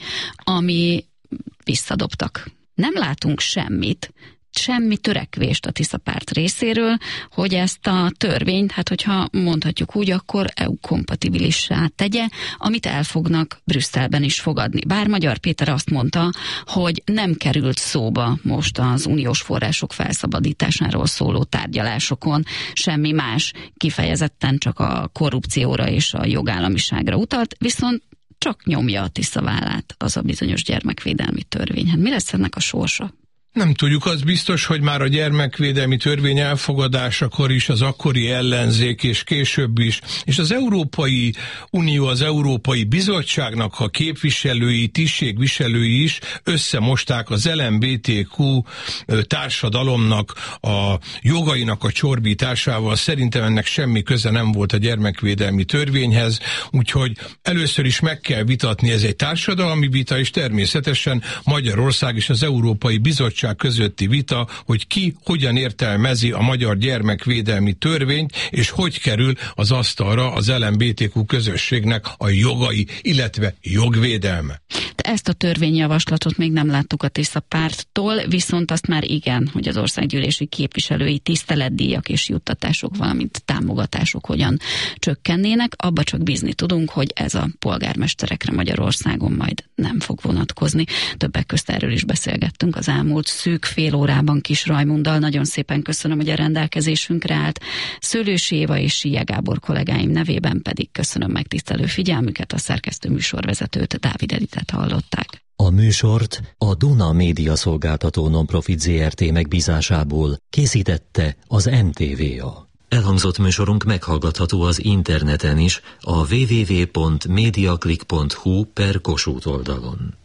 ami visszadobtak. Nem látunk semmit, semmi törekvést a Tisza párt részéről, hogy ezt a törvényt, hát hogyha mondhatjuk úgy, akkor é u-kompatibilissá tegye, amit el fognak Brüsszelben is fogadni. Bár Magyar Péter azt mondta, hogy nem került szóba most az uniós források felszabadításáról szóló tárgyalásokon semmi más, kifejezetten csak a korrupcióra és a jogállamiságra utalt, viszont csak nyomja a Tisza vállát az a bizonyos gyermekvédelmi törvény. Hát mi lesz ennek a sorsa?
Nem tudjuk, az biztos, hogy már a gyermekvédelmi törvény elfogadásakor is az akkori ellenzék és később is, és az Európai Unió, az Európai Bizottságnak a képviselői, tisztségviselői is összemosták az el em bé té kú társadalomnak a jogainak a csorbításával. Szerintem ennek semmi köze nem volt a gyermekvédelmi törvényhez, úgyhogy először is meg kell vitatni, ez egy társadalmi vita, és természetesen Magyarország és az Európai Bizottság közötti vita, hogy ki hogyan értelmezi a magyar gyermekvédelmi törvényt, és hogy kerül az asztalra az el em bé té kú közösségnek a jogai, illetve jogvédelme.
De ezt a törvényjavaslatot még nem láttuk a Tisza párttól, viszont azt már igen, hogy az országgyűlési képviselői tiszteletdíjak és juttatások, valamint támogatások hogyan csökkennének, abba csak bízni tudunk, hogy ez a polgármesterekre Magyarországon majd nem fog vonatkozni. Többek közt erről is beszélgettünk az elmúlt szűk fél órában Kis Rajmunddal. Nagyon szépen köszönöm, hogy a rendelkezésünkre állt. Szőlősi Éva és Síje Gábor kollégáim nevében pedig köszönöm megtisztelő figyelmüket, a szerkesztő műsorvezetőt, Dávid Editet hallották.
A műsort a Duna Média Szolgáltató Nonprofit zé er té megbízásából készítette az em té vé á. Elhangzott műsorunk meghallgatható az interneten is, a double-u double-u double-u pont mediaclick pont hu per Kossuth oldalon.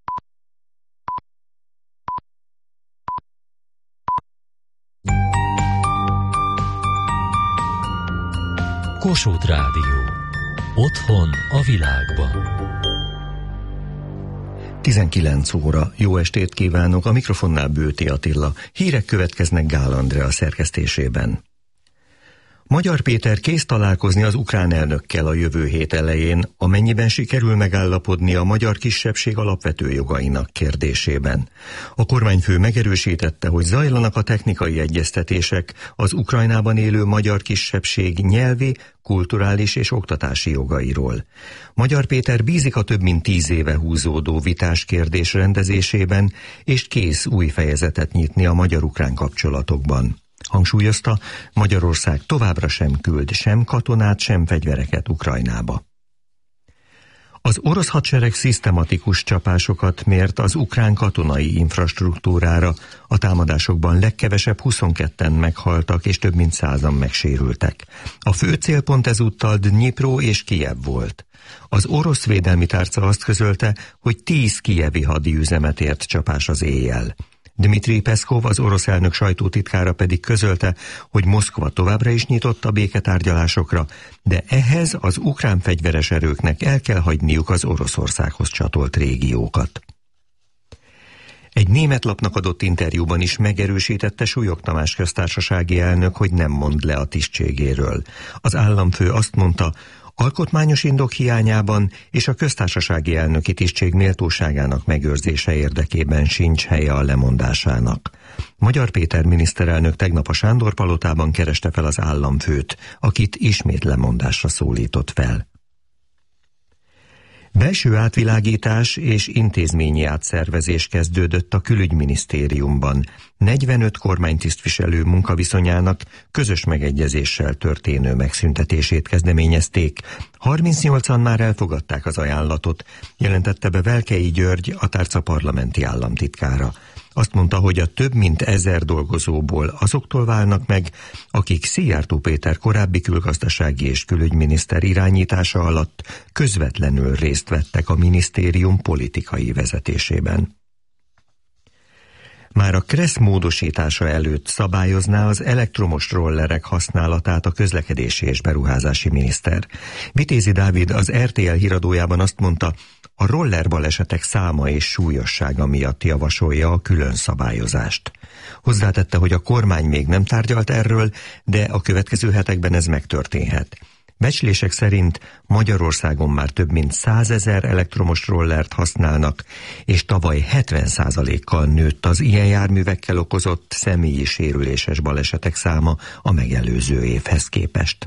Kossuth Rádió. Otthon a világban.
tizenkilenc óra. Jó estét kívánok, a mikrofonnál Bőti Attila. Hírek következnek Gál Andrea szerkesztésében. Magyar Péter kész találkozni az ukrán elnökkel a jövő hét elején, amennyiben sikerül megállapodni a magyar kisebbség alapvető jogainak kérdésében. A kormányfő megerősítette, hogy zajlanak a technikai egyeztetések az Ukrajnában élő magyar kisebbség nyelvi, kulturális és oktatási jogairól. Magyar Péter bízik a több mint tíz éve húzódó vitás kérdés rendezésében, és kész új fejezetet nyitni a magyar-ukrán kapcsolatokban. Hangsúlyozta, Magyarország továbbra sem küld sem katonát, sem fegyvereket Ukrajnába. Az orosz hadsereg szisztematikus csapásokat mért az ukrán katonai infrastruktúrára, a támadásokban legkevesebb huszonketten meghaltak és több mint százan megsérültek. A fő célpont ezúttal Dnyipro és Kijev volt. Az orosz védelmi tárca azt közölte, hogy tíz kijevi hadiüzemet ért csapás az éjjel. Dmitri Peszkov, az orosz elnök sajtótitkára pedig közölte, hogy Moszkva továbbra is nyitott a béketárgyalásokra, de ehhez az ukrán fegyveres erőknek el kell hagyniuk az Oroszországhoz csatolt régiókat. Egy német lapnak adott interjúban is megerősítette Súlyog Tamás köztársasági elnök, hogy nem mond le a tisztségéről. Az államfő azt mondta, alkotmányos indok hiányában és a köztársasági elnöki tisztség méltóságának megőrzése érdekében sincs helye a lemondásának. Magyar Péter miniszterelnök tegnap a Sándor-palotában kereste fel az államfőt, akit ismét lemondásra szólított fel. Belső átvilágítás és intézményi átszervezés kezdődött a külügyminisztériumban. negyvenöt kormánytisztviselő munkaviszonyának közös megegyezéssel történő megszüntetését kezdeményezték. harmincnyolcan már elfogadták az ajánlatot, jelentette be Velkei György, a tárca parlamenti államtitkára. Azt mondta, hogy a több mint ezer dolgozóból azoktól válnak meg, akik Szijjártó Péter korábbi külgazdasági és külügyminiszter irányítása alatt közvetlenül részt vettek a minisztérium politikai vezetésében. Már a KRESZ módosítása előtt szabályozná az elektromos rollerek használatát a közlekedési és beruházási miniszter. Vitézi Dávid az er té el híradójában azt mondta, a roller balesetek száma és súlyossága miatt javasolja a külön szabályozást. Hozzátette, hogy a kormány még nem tárgyalt erről, de a következő hetekben ez megtörténhet. Becslések szerint Magyarországon már több mint százezer elektromos rollert használnak, és tavaly hetven százalékkal nőtt az ilyen járművekkel okozott személyi sérüléses balesetek száma a megelőző évhez képest.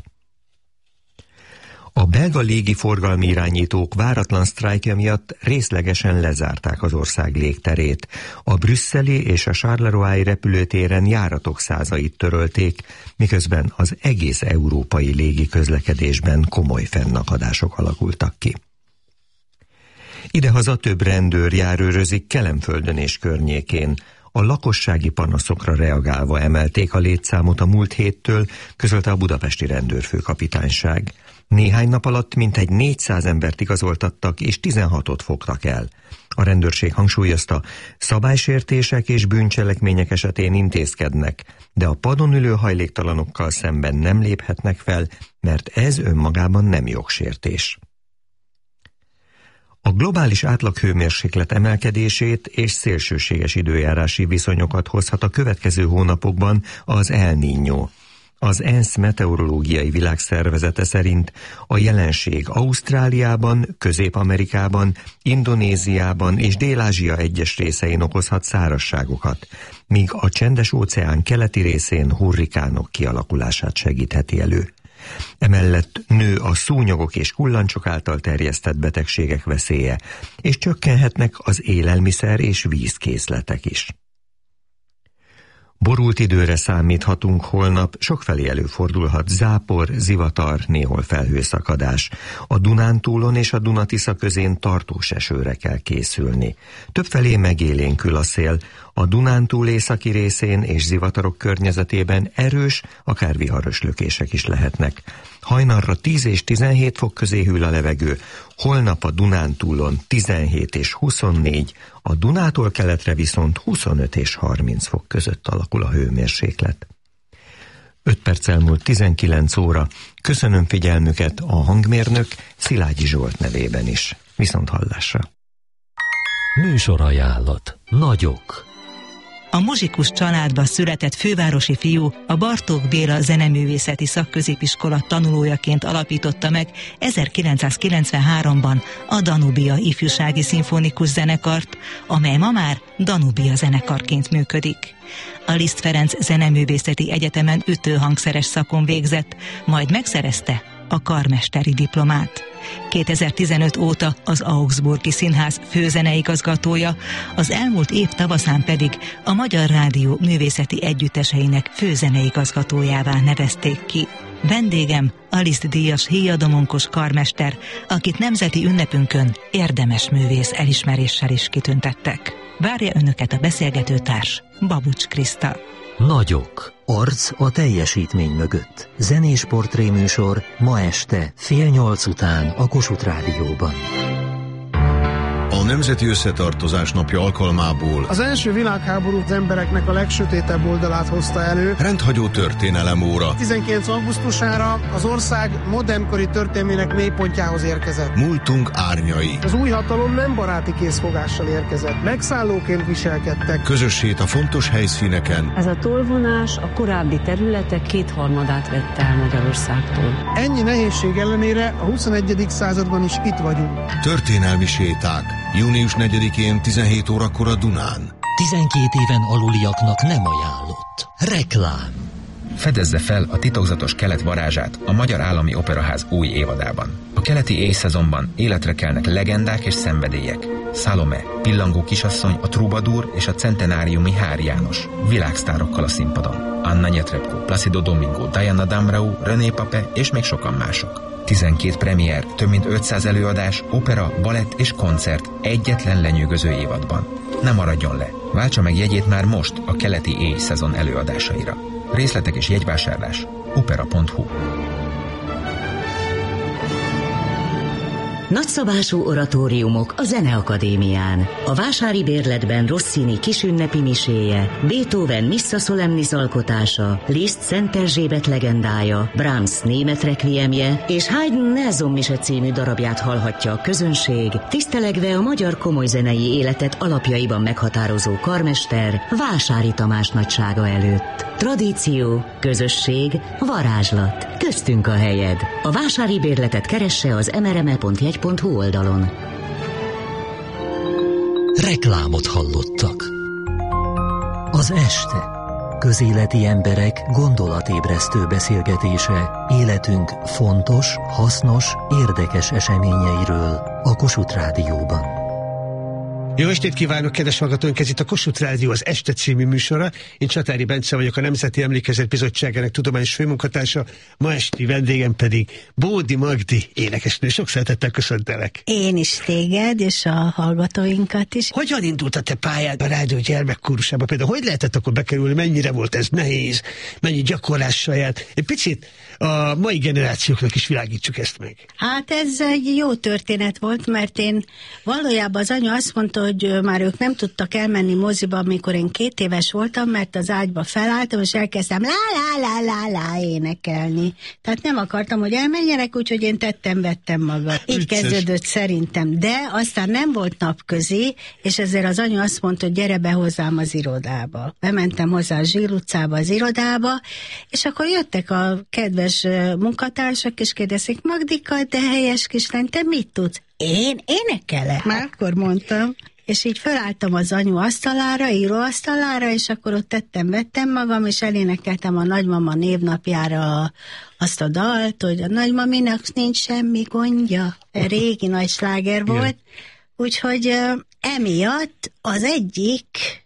A belga légiforgalmi irányítók váratlan sztrájkja miatt részlegesen lezárták az ország légterét. A brüsszeli és a Charleroi repülőtéren járatok százait törölték, miközben az egész európai légiközlekedésben komoly fennakadások alakultak ki. Idehaza több rendőr járőrözik Kelenföldön és környékén. A lakossági panaszokra reagálva emelték a létszámot a múlt héttől, közölte a budapesti rendőrfőkapitányság. Néhány nap alatt mintegy négyszáz embert igazoltattak és tizenhatot fogtak el. A rendőrség hangsúlyozta, szabálysértések és bűncselekmények esetén intézkednek, de a padon ülő hajléktalanokkal szemben nem léphetnek fel, mert ez önmagában nem jogsértés. A globális átlaghőmérséklet emelkedését és szélsőséges időjárási viszonyokat hozhat a következő hónapokban az El Niño. Az ENSZ meteorológiai világszervezete szerint a jelenség Ausztráliában, Közép-Amerikában, Indonéziában és Dél-Ázsia egyes részein okozhat szárazságokat, míg a Csendes-óceán keleti részén hurrikánok kialakulását segítheti elő. Emellett nő a szúnyogok és kullancsok által terjesztett betegségek veszélye, és csökkenhetnek az élelmiszer és vízkészletek is. Borult időre számíthatunk holnap, sokfelé előfordulhat zápor, zivatar, néhol felhőszakadás. A Dunántúlon és a Duna-Tisza közén tartós esőre kell készülni. Többfelé megélénkül a szél, a Dunántúl északi részén és zivatarok környezetében erős, akár viharos lökések is lehetnek. Hajnalra tíz és tizenhét fok közé hűl a levegő, holnap a Dunántúlon tizenhét és huszonnégy, a Dunától keletre viszont huszonöt és harminc fok között alakul a hőmérséklet. öt perc elmúlt tizenkilenc óra. Köszönöm figyelmüket a hangmérnök Szilágyi Zsolt nevében is. Viszont hallásra.
Műsorajánlat. Nagyok.
A muzsikus családba született fővárosi fiú a Bartók Béla Zeneművészeti Szakközépiskola tanulójaként alapította meg ezerkilencszázkilencvenháromban a Danubia Ifjúsági Szimfonikus Zenekart, amely ma már Danubia zenekarként működik. A Liszt Ferenc Zeneművészeti Egyetemen ütőhangszeres szakon végzett, majd megszerezte a karmesteri diplomát. kétezer-tizenöt óta az Augsburgi Színház főzeneigazgatója, az elmúlt év tavaszán pedig a Magyar Rádió művészeti együtteseinek főzeneigazgatójává nevezték ki. Vendégem a Liszt díjas héjadomonkos karmester, akit nemzeti ünnepünkön érdemes művész elismeréssel is kitüntettek. Várja önöket a beszélgetőtárs, Babucs Kriszta.
Nagyok. Arc a teljesítmény mögött. Zenés portréműsor ma este fél nyolc után a Kossuth Rádióban.
A Nemzeti Összetartozás napja alkalmából
az első világháború az embereknek a legsötétebb oldalát hozta elő.
Rendhagyó történelem óra.
tizenkilenc augusztusára az ország modernkori történelmének mélypontjához érkezett.
Múltunk árnyai.
Az új hatalom nem baráti készfogással érkezett. Megszállóként viselkedtek.
Közös hét a fontos helyszíneken.
Ez a tolvonás a korábbi területek kétharmadát vette el Magyarországtól.
Ennyi nehézség ellenére a huszonegyedik században is itt vagyunk.
Történelmi séták. június negyedikén tizenhét órakor a Dunán.
tizenkét éven aluliaknak nem ajánlott. Reklám.
Fedezze fel a titokzatos kelet varázsát a Magyar Állami Operaház új évadában. A keleti éjszezonban életre kelnek legendák és szenvedélyek. Salome, Pillangó kisasszony, a Troubadour és a centenáriumi Hár János. Világsztárokkal a színpadon. Anna Netrebko, Placido Domingo, Diana Damrau, René Pape és még sokan mások. tizenkét premier, több mint ötszáz előadás, opera, balett és koncert egyetlen lenyűgöző évadban. Ne maradjon le! Váltsa meg jegyét már most a keleti éjszezon előadásaira. Részletek és jegyvásárlás opera pont hu.
Nagyszabású oratóriumok a Zeneakadémián. A Vásári Bérletben Rossini kisünnepi miséje, Beethoven Missa Solemnis alkotása, Liszt Szent Erzsébet legendája, Brahms német rekviemje és Haydn Nelson Mise című darabját hallhatja a közönség, tisztelegve a magyar komolyzenei életet alapjaiban meghatározó karmester Vásári Tamás nagysága előtt. Tradíció, közösség, varázslat. Köztünk a helyed. A Vásári Bérletet keresse az em er em e pont jegy pont hu oldalon.
Reklámot hallottak. Az este. Közéleti emberek gondolatébresztő beszélgetése életünk fontos, hasznos, érdekes eseményeiről a Kossuth Rádióban.
Jó estét kívánok, kedves hallgatóink! Ez itt a Kossuth Rádió, az Este című műsora. Én Csatári Bence vagyok, a Nemzeti Emlékezet Bizottságának tudományos főmunkatársa. Ma esti vendégem pedig Bódi Magdi, énekesnő. Sok szeretettel köszöntelek.
Én is téged, és a hallgatóinkat is.
Hogyan indult a te pályád a rádió gyermekkórusába? Például hogy lehetett akkor bekerülni? Mennyire volt ez nehéz? Mennyi gyakorlás saját? Egy picit a mai generációknak is világítsuk ezt meg.
Hát ez egy jó történet volt, mert én valójában az anya azt mondta, hogy már ők nem tudtak elmenni moziba, amikor én két éves voltam, mert az ágyba felálltam, és elkezdtem lá-lá-lá-lá-lá énekelni. Tehát nem akartam, hogy elmenjenek, úgyhogy én tettem, vettem magam. Így kezdődött szerintem, de aztán nem volt napközi, és ezért az anya azt mondta, hogy gyere be hozzám az irodába. Bementem hozzá a Zsír utcába az irodába, és akkor jöttek a kedves munkatársak, és kérdezik, Magdika, de helyes kislány, te mit tudsz? Én énekelek? Már akkor mondtam. És így felálltam az anyu asztalára, íróasztalára, és akkor ott tettem, vettem magam, és elénekeltem a nagymama névnapjára azt a dalt, hogy a nagymaminak nincs semmi gondja. Régi nagy sláger volt. Úgyhogy emiatt az egyik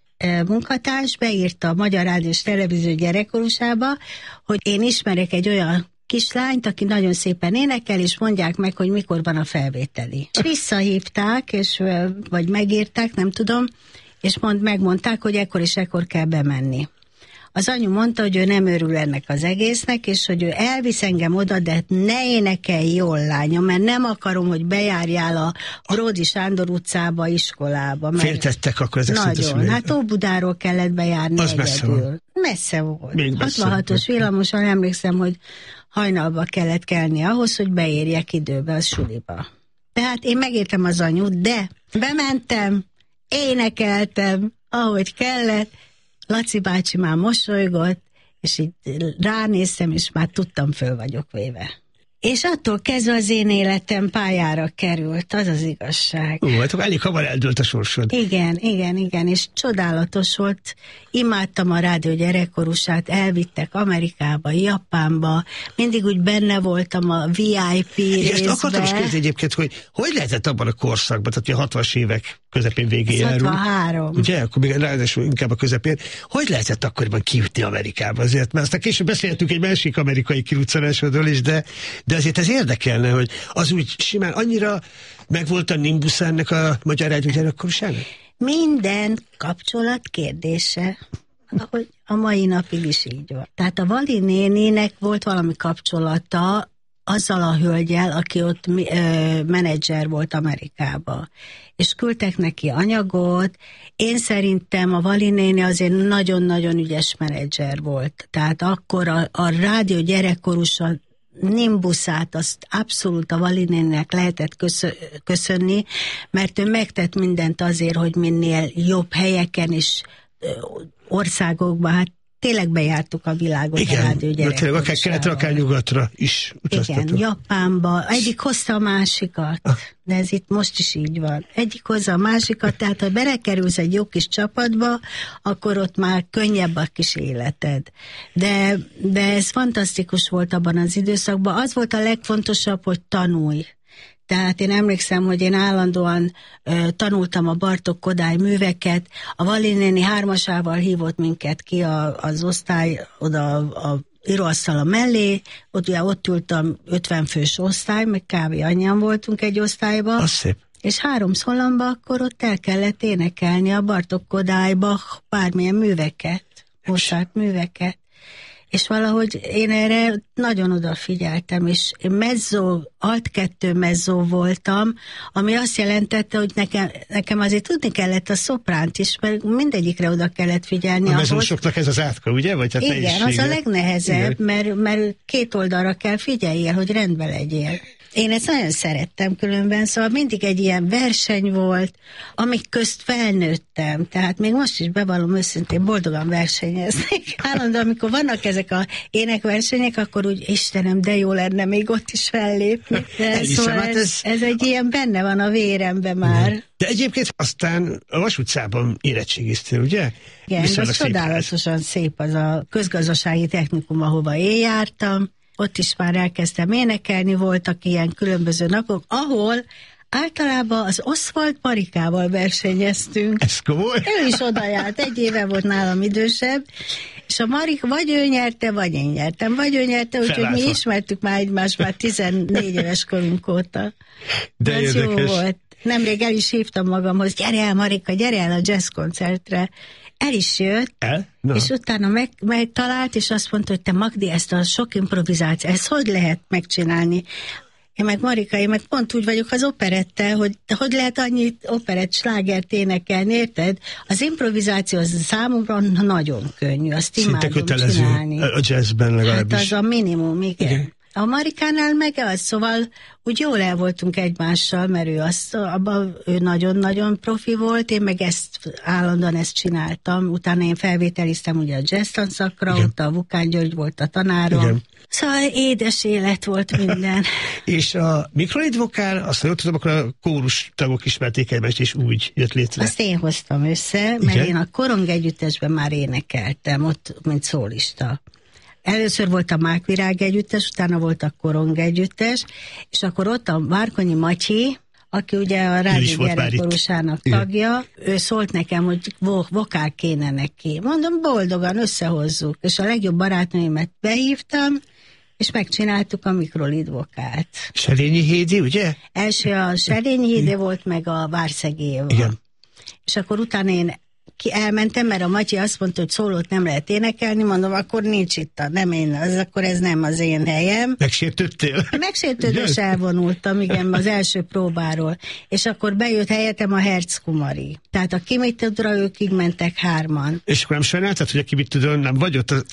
munkatárs beírta a Magyar Rádiós Televízió gyerekkorusába, hogy én ismerek egy olyan kislányt, aki nagyon szépen énekel, és mondják meg, hogy mikor van a felvételi. És visszahívták, és, vagy megírták, nem tudom, és mond, megmondták, hogy ekkor és ekkor kell bemenni. Az anyu mondta, hogy ő nem örül ennek az egésznek, és hogy ő elvisz engem oda, de ne énekelj jól, lányom, mert nem akarom, hogy bejárjál a Bródi Sándor utcába, iskolába.
Féltettek akkor ezek szerint.
Nagyon. Hát Óbudáról kellett bejárni
az
egyedül.
Messze volt.
Messze volt. hatvanhatos villamosan emlékszem, hogy hajnalba kellett kelni ahhoz, hogy beérjek időbe a suliba. Tehát én megértem az anyut, de bementem, énekeltem, ahogy kellett. Laci bácsi már mosolygott, és így ránéztem, és már tudtam, föl vagyok véve. És attól kezdve az én életem pályára került, az az igazság.
Ó, hát elég hamar eldőlt a sorsod.
Igen, igen, igen, és csodálatos volt. Imádtam a rádió gyerekkorúsát, elvittek Amerikába, Japánba, mindig úgy benne voltam a vé i pé részben.
Ezt akartam is kérdezni egyébként, hogy hogy lehetett abban a korszakban, tehát a hatvanas évek közepén végén járunk.
hatvanhárom.
Ugye, akkor még ráadásul inkább a közepén. Hogy lehetett akkoriban kijutni Amerikába azért? Mert aztán később beszéltünk egy másik amerikai kiruccanásodról is, de, de azért ez érdekelne, hogy az úgy simán annyira megvolt a nimbusz ennek a magyar rádió gyerekkorúságnak?
Minden kapcsolat kérdése, ahogy a mai napig is így van. Tehát a Vali néninek volt valami kapcsolata azzal a hölgyel, aki ott ö, menedzser volt Amerikába. És küldtek neki anyagot. Én szerintem a Vali néni azért nagyon-nagyon ügyes menedzser volt. Tehát akkor a, a rádió gyerekkorúsa nimbuszát, azt abszolút a Vali néninek lehetett köszönni, mert ő megtett mindent azért, hogy minél jobb helyeken és országokban, hát tényleg bejártuk a világot.
Igen,
a rádió
tényleg akár keletre, akár nyugatra is utaztatok.
Igen, Japánba. Egyik hozta a másikat, ah. de ez itt most is így van. Egyik hozza a másikat, tehát ha belekerülsz egy jó kis csapatba, akkor ott már könnyebb a kis életed. De, de ez fantasztikus volt abban az időszakban. Az volt a legfontosabb, hogy tanulj. Tehát én emlékszem, hogy én állandóan ö, tanultam a Bartók Kodály műveket, a Vali néni hármasával hívott minket ki a, az osztály, oda a, a íróasztala mellé, ott, ugye, ott ültem ötven fős osztály, meg kb. Annyian voltunk egy osztályban.
Az szép.
És három szólamba akkor ott el kellett énekelni a Bartók Kodályba bármilyen műveket, Mozart műveket. És valahogy én erre nagyon odafigyeltem, és én mezzó, alt kettő mezzó voltam, ami azt jelentette, hogy nekem, nekem azért tudni kellett a szopránt is, mert mindegyikre oda kellett figyelni.
A mezzósoknak ez az átka, ugye? Vagy hát
igen, az a legnehezebb, mert, mert két oldalra kell figyeljél, hogy rendben legyél. Én ezt nagyon szerettem különben, szóval mindig egy ilyen verseny volt, amik közt felnőttem, tehát még most is bevallom őszintén, boldogan versenyeznék. Állandóan, amikor vannak ezek a énekversenyek, akkor úgy, Istenem, de jó lenne még ott is fellépni. De szóval ez, ez... ez egy ilyen benne van a véremben már.
De egyébként aztán a Vas utcában érettségiztél, ugye?
Igen, az csodálatosan szép az a közgazdasági technikum, ahova én jártam. Ott is már elkezdtem énekelni, voltak ilyen különböző napok, ahol általában az Oswald Marikával versenyeztünk.
Ez komoly?
Ő is oda járt, egy éve volt nálam idősebb, és a Marik vagy ő nyerte, vagy én nyertem, vagy ő nyerte, úgyhogy mi ismertük már egymást már tizennégy éves korunk óta.
De
ez
érdekes.
Jó volt. Nemrég el is hívtam magamhoz, gyere el Marika, gyere el a jazz koncertre. El is jött,
El? No.
és utána meg, megtalált, és azt mondta, hogy te Magdi, ezt a sok improvizáció, ezt hogy lehet megcsinálni? Én meg Marika, én meg pont úgy vagyok az operettel, hogy hogy lehet annyi operett slágert énekelni, érted? Az improvizáció az számomra nagyon könnyű, azt
szinte
imádom
kötelező
csinálni.
A jazzben legalábbis.
Hát az a minimum, igen. igen. A Marikánál meg az, szóval úgy jól el voltunk egymással, mert ő, azt, abba, ő nagyon-nagyon profi volt, én meg ezt állandóan ezt csináltam. Utána én felvételiztem ugye a jazz tanszakra, ott a Vukán György volt a tanárom. Igen. Szóval édes élet volt minden.
És a mikroidvokál, azt jól tudom, akkor a kórus tagok ismerték egymást, és úgy jött létre.
Azt én hoztam össze, mert igen? Én a Korong együttesben már énekeltem, ott, mint szólista. Először volt a Mákvirág együttes, utána volt a Korong együttes, és akkor ott a Várkonyi Matyi, aki ugye a rádió gyerekkorúsának tagja, ő szólt nekem, hogy vo- vokál kéne neki. Mondom, boldogan összehozzuk, és a legjobb barátnőimet behívtam, és megcsináltuk a mikrolid vokált.
Serényi Hédi, ugye?
Első a Serényi Hédi volt, meg a Várszegi Éva.
Igen.
És akkor utána én ki elmentem, mert a Matyi azt mondta, hogy szólót nem lehet énekelni, mondom, akkor nincs itt a, nem én, az, akkor ez nem az én helyem.
Megsértődtél?
Megsértődés elvonultam, igen, az első próbáról. És akkor bejött helyetem a Herc Kumari. Tehát a Kimitudra ők így mentek hárman.
És akkor nem sajnáltad, hogy a Kimitudra nem vagy ott? A...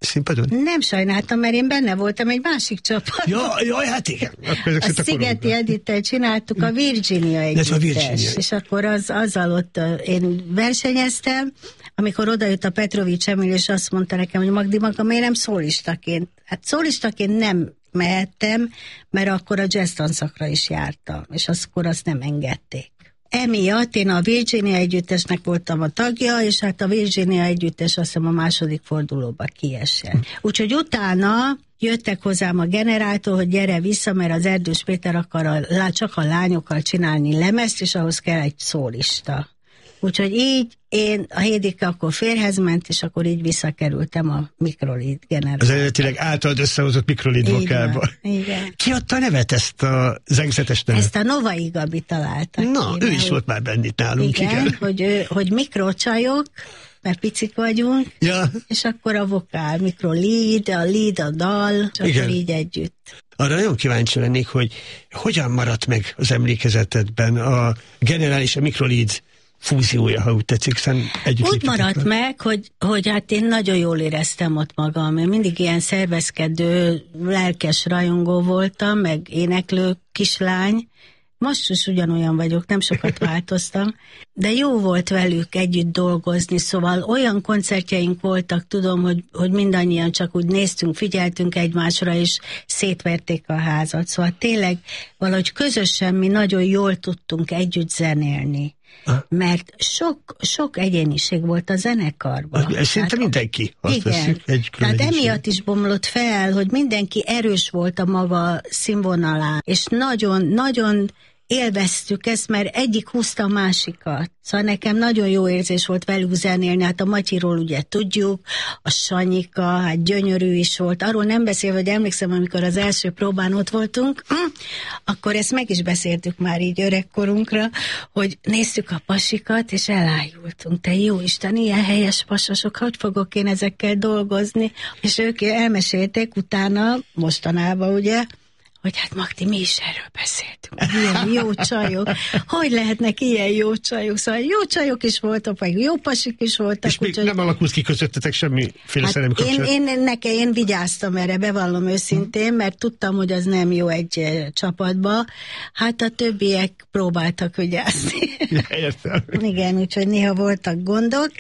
színpadon?
Nem sajnáltam, mert én benne voltam egy másik csapatban.
Ja, jaj, hát igen.
A Szigeti Edittel csináltuk a Virginia együttes.
A Virginia.
És akkor az, azzal ott én versenyeztem, amikor odajött a Petrovics Emil, és azt mondta nekem, hogy Magdi, maga miért nem szólistaként? Hát szólistaként nem mehettem, mert akkor a jazz tanszakra is jártam, és akkor azt nem engedték. Emiatt én a Virginia együttesnek voltam a tagja, és hát a Virginia együttes azt hiszem a második fordulóba kiesett. Úgyhogy utána jöttek hozzám a generáltól, hogy gyere vissza, mert az Erdős Péter akar a, csak a lányokkal csinálni lemezt, és ahhoz kell egy szólista. Úgyhogy így én, a Hédike akkor férhez ment, és akkor így visszakerültem a Mikrolid generálba.
Az eredetileg általad összehozott Mikrolid vokálba.
Igen.
Ki adta a nevet, ezt a zegzetes nevet?
Ezt a Novai Gabi találta.
Na,
ki,
ő is volt már bennit nálunk, igen.
Igen, hogy, ő, hogy mikrocsajok, mert picik vagyunk,
ja.
És akkor a vokál, mikrolid, a lead, a dal, és
igen.
Akkor így együtt.
Arra nagyon kíváncsi lennék, hogy hogyan maradt meg az emlékezetedben a generál és a mikrolid fúziója, ha úgy tetszik, hiszen együtt
úgy maradt
meg.
meg, hogy, hogy hát én nagyon jól éreztem ott magam, én mindig ilyen szervezkedő, lelkes rajongó voltam, meg éneklő kislány. Most is ugyanolyan vagyok, nem sokat változtam, de jó volt velük együtt dolgozni, szóval olyan koncertjeink voltak, tudom, hogy, hogy mindannyian csak úgy néztünk, figyeltünk egymásra, és szétverték a házat. Szóval tényleg valahogy közösen mi nagyon jól tudtunk együtt zenélni. Ha? Mert sok, sok egyéniség volt a zenekarban.
Ez szinte mindenki.
Igen, tehát emiatt is bomlott fel, hogy mindenki erős volt a maga színvonalán, és nagyon, nagyon élveztük ezt, mert egyik húzta a másikat. Szóval nekem nagyon jó érzés volt velük zenélni, hát a Matyiról ugye tudjuk, a Sanyika, hát gyönyörű is volt. Arról nem beszélve, hogy emlékszem, amikor az első próbán ott voltunk, akkor ezt meg is beszéltük már így öregkorunkra, hogy néztük a pasikat, és elájultunk. Te jó Isten, ilyen helyes pasasok, hogy fogok én ezekkel dolgozni? És ők elmesélték utána, mostanában ugye, hogy hát Magdi, mi is erről beszéltünk. Ilyen jó csajok. Hogy lehetnek ilyen jó csajok? Szóval jó csajok is voltak, vagy jó pasik is voltak.
És még
úgy,
nem alakult ki közöttetek semmiféle hát szerelmi kapcsolat?
Én, én, nekem, én vigyáztam erre, bevallom őszintén, mert tudtam, hogy az nem jó egy csapatba. Hát a többiek próbáltak vigyázni.
Értem.
Igen, úgyhogy néha voltak gondok.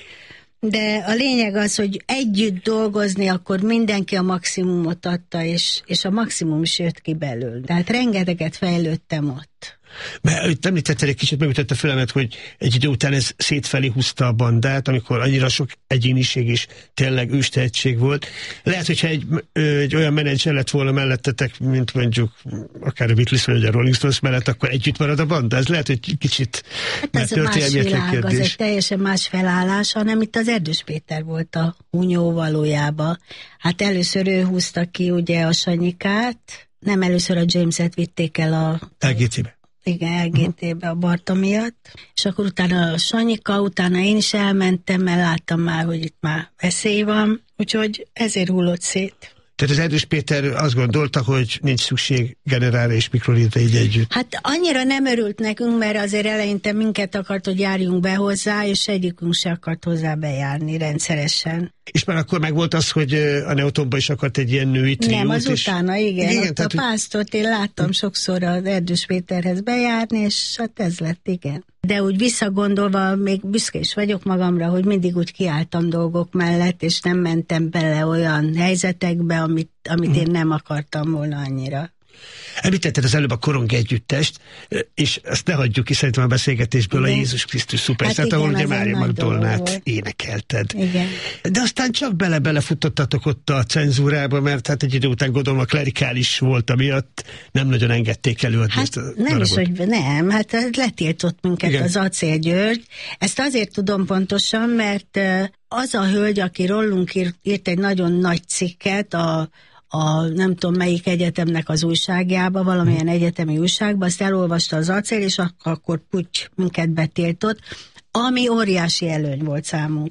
De a lényeg az, hogy együtt dolgozni, akkor mindenki a maximumot adta, és, és a maximum is jött ki belőle. Tehát rengeteget fejlődtem ott.
Mert említetted egy kicsit, megütött a fülemet, hogy egy idő után ez szétfelé húzta a bandát, amikor annyira sok egyéniség és tényleg őstehetség volt. Lehet, hogyha egy, egy olyan menedzser lett volna mellettetek, mint mondjuk akár a Beatles vagy a Rolling Stones mellett, akkor együtt marad a banda. Ez lehet, hogy kicsit
hát ez a más világ, az egy teljesen más felállás, hanem itt az Erdős Péter volt a hunyó valójában. Hát először ő húzta ki ugye a Sanyikát, nem először a Jameset vitték el a
el gé té-be.
Igen, el gé té-be a Barta miatt. És akkor utána a Sanyika, utána én is elmentem, mert láttam már, hogy itt már veszély van, úgyhogy ezért hullott szét.
Tehát az Erdős Péter azt gondolta, hogy nincs szükség generálra és mikrolidra így együtt.
Hát annyira nem örült nekünk, mert azért eleinte minket akart, hogy járjunk be hozzá, és egyikünk se akart hozzá bejárni rendszeresen.
És már akkor meg volt az, hogy a Neotonban is akart egy ilyen női triót.
Nem, az
és...
utána, igen. igen
tehát,
a pásztort én láttam hogy... sokszor az Erdős Péterhez bejárni, és hát ez lett, igen. De úgy visszagondolva, még büszke is vagyok magamra, hogy mindig úgy kiálltam dolgok mellett, és nem mentem bele olyan helyzetekbe, amit, amit én nem akartam volna annyira.
Említetted az előbb a Korong együttest, és ezt ne hagyjuk ki szerintem a beszélgetésből, igen. A Jézus Krisztus szupersztát, hát ahol ugye Mária Magdolnát énekelted.
Igen.
De aztán csak bele-bele futottatok ott a cenzúrába, mert hát egy idő után gondolom a klerikális volt, amiatt nem nagyon engedték előadni
hát
ezt a
nem
darabot.
is, hogy nem, hát letiltott minket igen. Az Acél György. Ezt azért tudom pontosan, mert az a hölgy, aki rólunk írt, írt egy nagyon nagy cikket a a nem tudom melyik egyetemnek az újságjába, valamilyen egyetemi újságba, azt elolvasta az Acél, és akkor puty minket betiltott, ami óriási előny volt számunkra.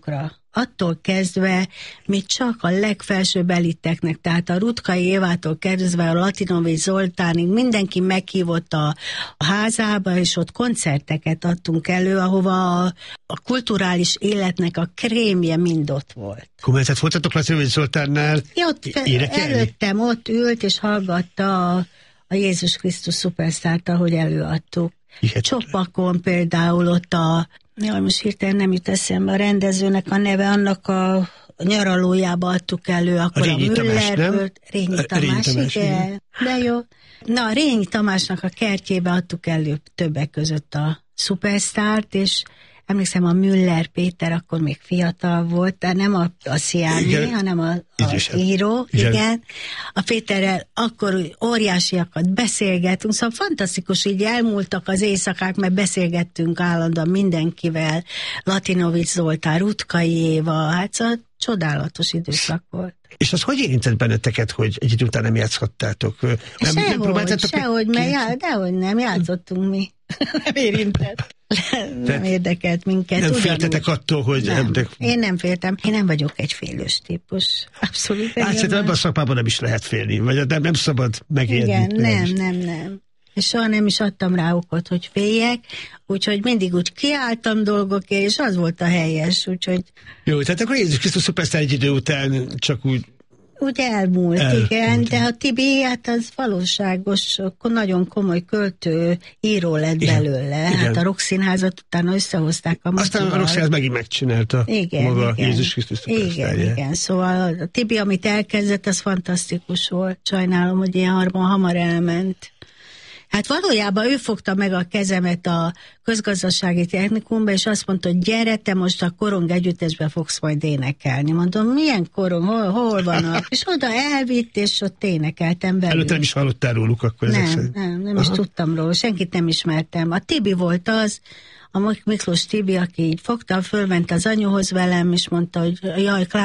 attól kezdve mi csak a legfelsőbb eliteknek, tehát a Rutkai Évától kezdve a Latinovics Zoltánig mindenki meghívott a, a házába, és ott koncerteket adtunk elő, ahova a, a kulturális életnek a krémje mind ott volt.
Komolyan, voltatok Latinovics Zoltánnál
ja, ott
énekelni?
Előttem ott ült, és hallgatta a, a Jézus Krisztus szupersztárt, ahogy előadtuk. Igen. Csopakon például ott a Jaj, most hirtelen nem jut eszembe a rendezőnek a neve, annak a nyaralójába adtuk elő, akkor a, a Müllerből. Rényi Tamás, Tamás, igen. De jó. Na, Rényi Tamásnak a kertjébe adtuk elő többek között a szupersztárt, és emlékszem, a Müller Péter akkor még fiatal volt, de nem a, a Sziámi, hanem a, a író, igen. igen. A Péterrel akkor óriásiakat beszélgettünk, szóval fantasztikus, így elmúltak az éjszakák, mert beszélgettünk állandóan mindenkivel, Latinovics Zoltán, Rutkai Éva, hát szóval csodálatos időszak volt.
És az hogy érintett benneteket, hogy egy idő után nem játszhattátok? Nem,
sehogy,
nem
sehogy, mert já, dehogy nem játszottunk mi. Nem érintett. Nem Te érdekelt minket.
Nem féltetek attól, hogy...
Nem. Nem. Én nem féltem. Én nem vagyok egy félős típus. Abszolút.
Hát szerintem ebben a szakmában nem is lehet félni, vagy nem, nem szabad megélni.
Igen, nem, nem, nem. És soha nem is adtam rá okot, hogy féljek, úgyhogy mindig úgy kiálltam dolgokért, és az volt a helyes, úgyhogy...
Jó, tehát akkor Jézus Krisztus szupersztár egy idő után csak úgy...
Úgy elmúlt, El, igen, de a Tibi, hát az valóságos, nagyon komoly költő, író lett igen, belőle. Igen. Hát a Rokszínházat utána összehozták a
Aztán a Rokszínház megint megcsinálta
igen,
maga
igen.
Jézus Krisztus szupersztárja.
Igen, igen, szóval a Tibi, amit elkezdett, az fantasztikus volt. Sajnálom, hogy ilyen harban hamar elment. Hát valójában ő fogta meg a kezemet a közgazdasági technikumba, és azt mondta, hogy gyere, te most a korong együttesbe fogsz majd énekelni. Mondom, milyen korong, hol, hol vannak? És oda elvitt, és ott énekeltem belül.
Előtte nem is hallottál róluk akkor?
Nem,
ezek
nem, nem is tudtam róla, senkit nem ismertem. A Tibi volt az, a Miklós Tibi, aki így fogta, fölment az anyuhoz velem, és mondta, hogy jaj,